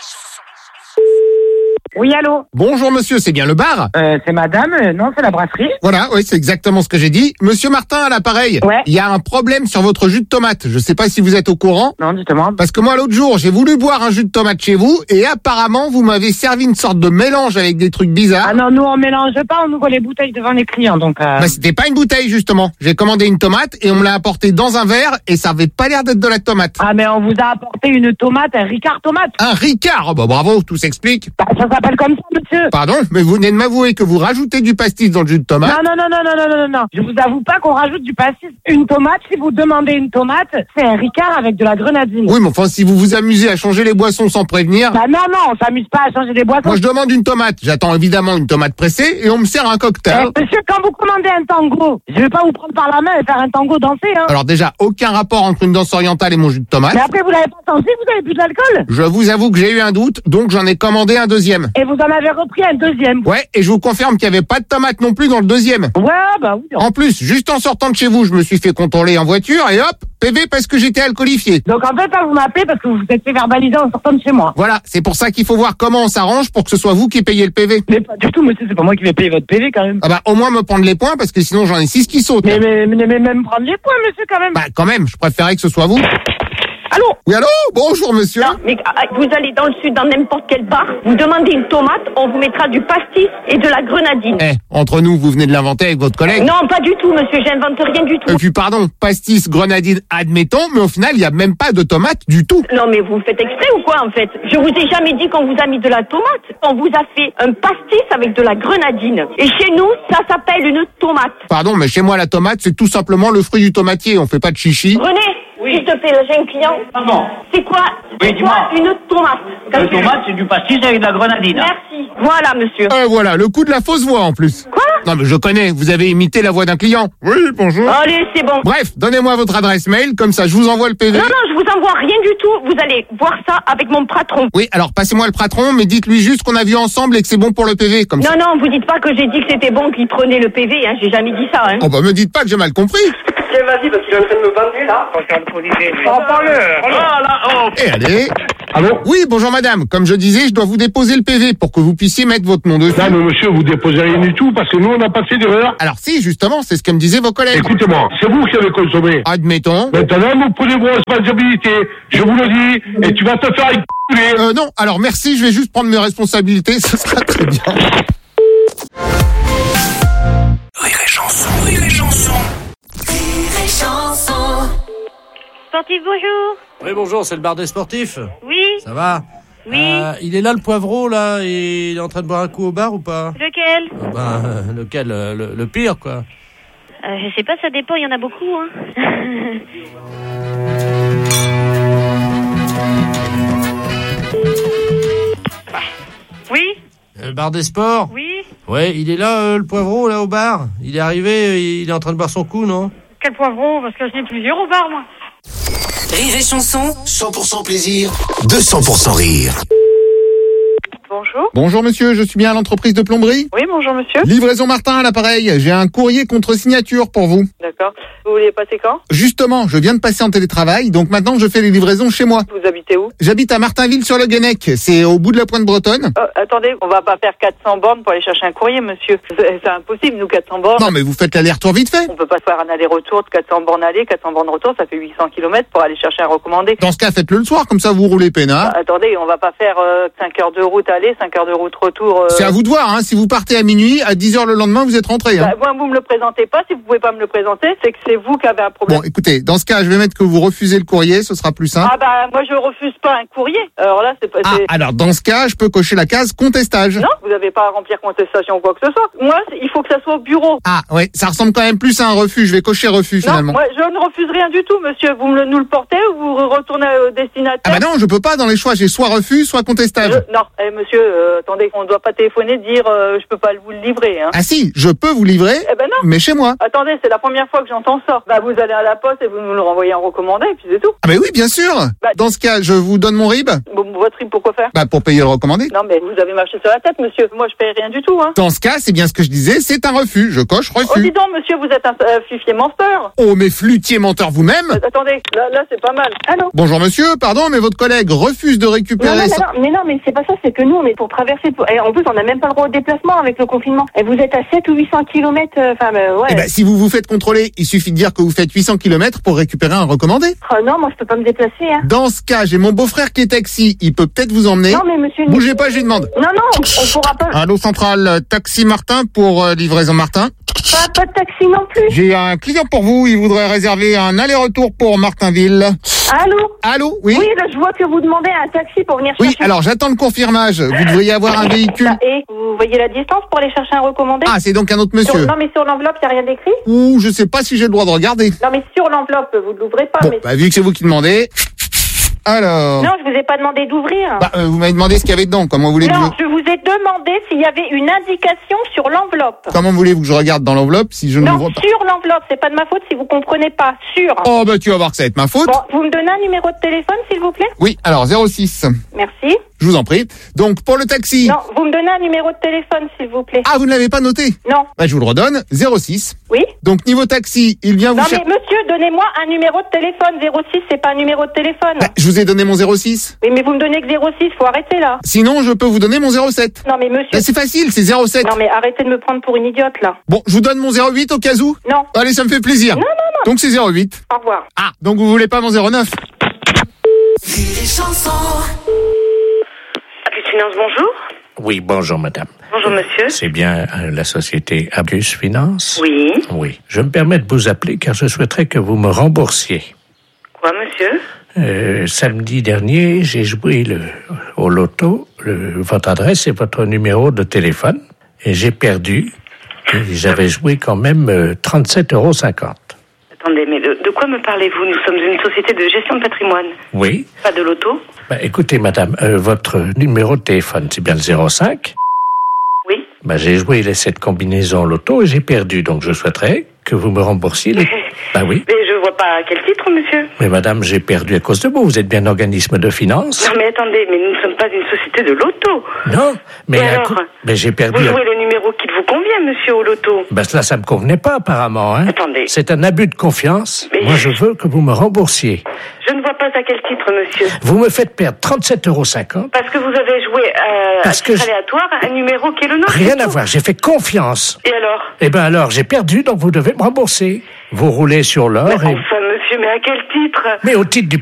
Oui, allô? Bonjour monsieur, c'est bien le bar? Euh, c'est madame, euh, non, c'est la brasserie. Voilà, oui, c'est exactement ce que j'ai dit. Monsieur Martin à l'appareil. Ouais. Il y a un problème sur votre jus de tomate. Je sais pas si vous êtes au courant. Non, justement. Parce que moi, l'autre jour, j'ai voulu boire un jus de tomate chez vous et apparemment, vous m'avez servi une sorte de mélange avec des trucs bizarres. Ah non, nous, on mélange pas, on ouvre les bouteilles devant les clients, donc... Euh... Bah, c'était pas une bouteille, justement. J'ai commandé une tomate et on me l'a apportée dans un verre et ça avait pas l'air d'être de la tomate. Ah, mais on vous a apporté une tomate, un Ricard tomate. Un Ricard? Oh, bah, bravo, tout s'explique. Bah, ça s'appelle comme ça, monsieur. Pardon, mais vous venez de m'avouer que vous rajoutez du pastis dans le jus de tomate. Non, non, non, non, non, non, non, non. Je vous avoue pas qu'on rajoute du pastis. Une tomate, si vous demandez une tomate, c'est un Ricard avec de la grenadine. Oui, mais enfin, si vous vous amusez à changer les boissons sans prévenir... Bah non, non, on s'amuse pas à changer des boissons. Moi, je demande une tomate. J'attends évidemment une tomate pressée et on me sert un cocktail. Eh, monsieur, quand vous commandez un tango, je vais pas vous prendre par la main et faire un tango dansé, hein. Alors déjà, aucun rapport entre une danse orientale et mon jus de tomate. Mais après, vous l'avez pas senti, vous avez plus de l'alcool. Je vous avoue que j'ai eu un doute, donc j'en ai commandé un deuxième. Et vous en avez repris un deuxième. Ouais, et je vous confirme qu'il n'y avait pas de tomate non plus dans le deuxième. Ouais, bah oui. En plus, juste en sortant de chez vous, je me suis fait contrôler en voiture et hop, P V parce que j'étais alcoolifié. Donc en fait, là, vous m'appelez parce que vous vous êtes fait verbaliser en sortant de chez moi. Voilà, c'est pour ça qu'il faut voir comment on s'arrange pour que ce soit vous qui payez le P V. Mais pas du tout, monsieur, c'est pas moi qui vais payer votre P V quand même. Ah bah au moins me prendre les points parce que sinon j'en ai six qui sautent. Mais, mais, mais, mais même prendre les points, monsieur, quand même. Bah quand même, je préférais que ce soit vous. Allô? Oui, allô? Bonjour, monsieur. Non, mais vous allez dans le sud, dans n'importe quel bar, vous demandez une tomate, on vous mettra du pastis et de la grenadine. Eh, entre nous, vous venez de l'inventer avec votre collègue? Non, pas du tout, monsieur, j'invente rien du tout. Et puis, pardon, pastis, grenadine, admettons, mais au final, il n'y a même pas de tomate du tout. Non, mais vous faites exprès ou quoi, en fait? Je vous ai jamais dit qu'on vous a mis de la tomate. On vous a fait un pastis avec de la grenadine. Et chez nous, ça s'appelle une tomate. Pardon, mais chez moi, la tomate, c'est tout simplement le fruit du tomatier. On fait pas de chichi. René? Oui. s'il te plaît, là, j'ai un client. Pardon. C'est quoi, Oui, c'est dis-moi. quoi une tomate? Le tomate, c'est du pastis avec de la grenadine. Merci. Voilà, monsieur. Euh, voilà, le coup de la fausse voix en plus. Quoi? Non mais je connais, vous avez imité la voix d'un client. Oui, bonjour. Allez, c'est bon. Bref, donnez-moi votre adresse mail, comme ça je vous envoie le P V. Non, non, je vous envoie rien du tout. Vous allez voir ça avec mon patron. Oui, alors passez-moi le patron, mais dites-lui juste qu'on a vu ensemble et que c'est bon pour le P V, comme Non, ça. non, vous dites pas que j'ai dit que c'était bon qu'il prenait le P V, hein. J'ai jamais dit ça, hein. Oh bah me dites pas que j'ai mal compris. Tiens, vas-y, parce qu'il est en train de me bander, là. Oh, parle. Oh, là, oh. Et allez. Allô? Oui, bonjour madame. Comme je disais, je dois vous déposer le P V pour que vous puissiez mettre votre nom dessus. Non, mais monsieur, vous déposez rien du tout, parce que nous, on a passé d'erreur. Alors si, justement, c'est ce que me disaient vos collègues. Écoutez-moi, c'est vous qui avez consommé. Admettons. Maintenant, vous prenez vos responsabilités. Je vous le dis, et tu vas te faire écouler. Euh, non, alors merci, je vais juste prendre mes responsabilités, ce sera très bien. Rire et chanson, rire et chanson. Rire et chanson. Sportif, bonjour. Oui, bonjour, c'est le bar des sportifs. Oui. Ça va? Oui. Euh, il est là, le poivreau, là, et il est en train de boire un coup au bar ou pas? Lequel? Ah ben, euh, lequel? euh, le, le pire, quoi. euh, Je sais pas, ça dépend, il y en a beaucoup, hein. Oui. Le bar des sports? Oui. Ouais, il est là, euh, le poivreau, là, au bar. Il est arrivé, euh, il est en train de boire son coup, non? Quel poivron? Parce que j'en ai plusieurs au bar, moi. Rire et chanson. cent pour cent plaisir, deux cents pour cent rire. Bonjour. Bonjour monsieur, je suis bien à l'entreprise de plomberie. Oui, bonjour monsieur. Livraison Martin à l'appareil, j'ai un courrier contre signature pour vous. D'accord. Vous vouliez passer quand? Justement, je viens de passer en télétravail, donc maintenant je fais les livraisons chez moi. Vous habitez où? J'habite à Martinville-sur-le-Guenec, c'est au bout de la pointe bretonne. Oh, attendez, on va pas faire quatre cents bornes pour aller chercher un courrier, monsieur. C'est c'est impossible, nous, quatre cents bornes. Non mais vous faites l'aller-retour vite fait. On peut pas faire un aller-retour de quatre cents bornes aller, quatre cents bornes retour, ça fait huit cents kilomètres pour aller chercher un recommandé. Dans ce cas, faites-le le soir, comme ça vous roulez peinard. Ah, attendez, on va pas faire euh, cinq heures de route aller, cinq heures de route retour. Euh... C'est à vous de voir, hein. Si vous partez à minuit, à dix heures le lendemain, vous êtes rentré. Hein. Bah, moi, vous me le présentez pas. Si vous pouvez pas me le présenter, c'est que c'est vous qui avez un problème. Bon, écoutez, dans ce cas, je vais mettre que vous refusez le courrier, ce sera plus simple. Ah bah, moi, je refuse pas un courrier. Alors là, c'est pas... Ah, c'est- alors dans ce cas, je peux cocher la case contestage. Non, vous n'avez pas à remplir contestation ou quoi que ce soit. Moi, c'est- il faut que ça soit au bureau. Ah, ouais, ça ressemble quand même plus à un refus. Je vais cocher refus, Non, finalement. moi, je ne refuse rien du tout, monsieur. Vous me le, nous le portez ou vous retournez au destinataire? Ah bah non, je peux pas, dans les choix, j'ai soit refus, soit contestage. Je- Non, eh, monsieur, euh, attendez, on ne doit pas téléphoner dire euh, je peux pas vous le livrer. Hein. Ah si, je peux vous livrer, Eh ben non. mais chez moi. Attendez, c'est la première fois que j'entends ça. Bah, vous allez à la poste et vous nous le renvoyez en recommandé, et puis c'est tout. Ah bah oui, bien sûr. Bah- Dans ce cas, je vous donne mon R I B. Bon, votre RIB, pourquoi faire? Bah pour payer le recommandé. Non, mais vous avez marché sur la tête, monsieur. Moi, je paye rien du tout, hein. Dans ce cas, c'est bien ce que je disais, c'est un refus. Je coche Oh, dis refus. donc, monsieur, vous êtes un euh, fifier menteur. Oh, mais flûtier menteur vous-même. Euh, attendez, là, là c'est pas mal. Allô? Bonjour monsieur, pardon, mais votre collègue refuse de Non, récupérer... non, son- mais non, mais non, mais c'est pas ça, c'est que nous, on est pour traverser. Pour... Et en plus, on n'a même pas le droit au déplacement avec le confinement. Et vous êtes à sept ou huit cents kilomètres, enfin, euh, ouais. Eh ben, si vous vous faites contrôler, il suffit de dire que vous faites huit cents kilomètres pour récupérer un recommandé. Oh, non, moi, je peux pas me déplacer, hein. Dans ce cas, j'ai mon beau-frère qui est taxi, il peut peut-être vous emmener. Non, mais monsieur. Bougez pas, je lui demande. Non, non, on, on pourra pas. Allô centrale, euh, taxi Martin pour euh, livraison Martin. Pas, pas de taxi non plus. J'ai un client pour vous, il voudrait réserver un aller-retour pour Martinville. Allô? Allô, oui? Oui, là, je vois que vous demandez un taxi pour venir Oui, chercher. alors j'attends le confirmage. Vous devriez avoir un véhicule. Et vous voyez la distance pour aller chercher un recommandé? Ah, c'est donc un autre Sur- monsieur. Non, mais sur l'enveloppe, il n'y a rien d'écrit? Ouh, je sais pas si j'ai le droit de regarder. Non, mais sur l'enveloppe, vous ne l'ouvrez pas. Bon, mais... bah vu que c'est vous qui demandez. Alors. Non, je vous ai pas demandé d'ouvrir. Bah, euh, vous m'avez demandé ce qu'il y avait dedans. Comment voulez-vous Non, que je... je vous ai demandé s'il y avait une indication sur l'enveloppe. Comment voulez-vous que je regarde dans l'enveloppe si je ne Non, l'ouvre pas? sur l'enveloppe, c'est pas de ma faute si vous comprenez pas. Sur. Oh, bah tu vas voir que ça va être ma faute. Bon, vous me donnez un numéro de téléphone, s'il vous plaît? Oui, alors zéro six. Merci. Je vous en prie. Donc, pour le taxi. Non, vous me donnez un numéro de téléphone, s'il vous plaît. Ah, vous ne l'avez pas noté? Non. Bah, je vous le redonne. zéro six. Oui. Donc, niveau taxi, il vient vous Non, chercher. mais monsieur, donnez-moi un numéro de téléphone. zéro six, c'est pas un numéro de téléphone. Bah, je vous ai donné mon zéro six. Oui, mais vous me donnez que zéro six, faut arrêter là. Sinon, je peux vous donner mon zéro sept. Non, mais monsieur. Bah, c'est facile, c'est zéro sept. Non, mais arrêtez de me prendre pour une idiote là. Bon, je vous donne mon zéro huit au cas où? Non. Allez, ça me fait plaisir. Non, non, non. Donc, c'est zéro huit. Au revoir. Ah, donc vous voulez pas mon zéro neuf? Rire et chanson. Abus Finance, bonjour. Oui, bonjour madame. Bonjour monsieur. C'est bien euh, la société Abus Finance? Oui. Oui. Je me permets de vous appeler car je souhaiterais que vous me remboursiez. Quoi monsieur? Euh, samedi dernier, j'ai joué le, au loto, le, votre adresse et votre numéro de téléphone, et j'ai perdu. Et j'avais joué quand même euh, trente-sept euros cinquante. Attendez, mais de, de quoi me parlez-vous? Nous sommes une société de gestion de patrimoine. Oui. Pas de loto. Ben, écoutez, madame, euh, votre numéro de téléphone, c'est bien le zéro cinq? Oui. Ben, j'ai joué les sept combinaisons loto et j'ai perdu, donc je souhaiterais que vous me remboursiez les... Ben oui. Mais je vois pas à quel titre, monsieur. Mais madame, j'ai perdu à cause de vous. Vous êtes bien un organisme de finance. Non, mais attendez, mais nous ne sommes pas une société de loto. Non, mais... Et à alors co- ben, j'ai perdu... Vous à- jouez le numéro qu'il vous convient, monsieur, au loto. Ben, cela, ça me convenait pas, apparemment, hein. Attendez. C'est un abus de confiance. Mais- Moi, je veux que vous me remboursiez. Je ne vois pas à quel titre, monsieur. Vous me faites perdre trente-sept euros cinquante. Parce que vous avez joué euh, Parce à que titre je- aléatoire un numéro qui est le nôtre. Rien c'est à tout. voir, j'ai fait confiance. Et alors? Eh ben alors, j'ai perdu, donc vous devez me rembourser. Vous roulez sur l'or et... Enfin, monsieur, mais à quel titre? Mais au titre du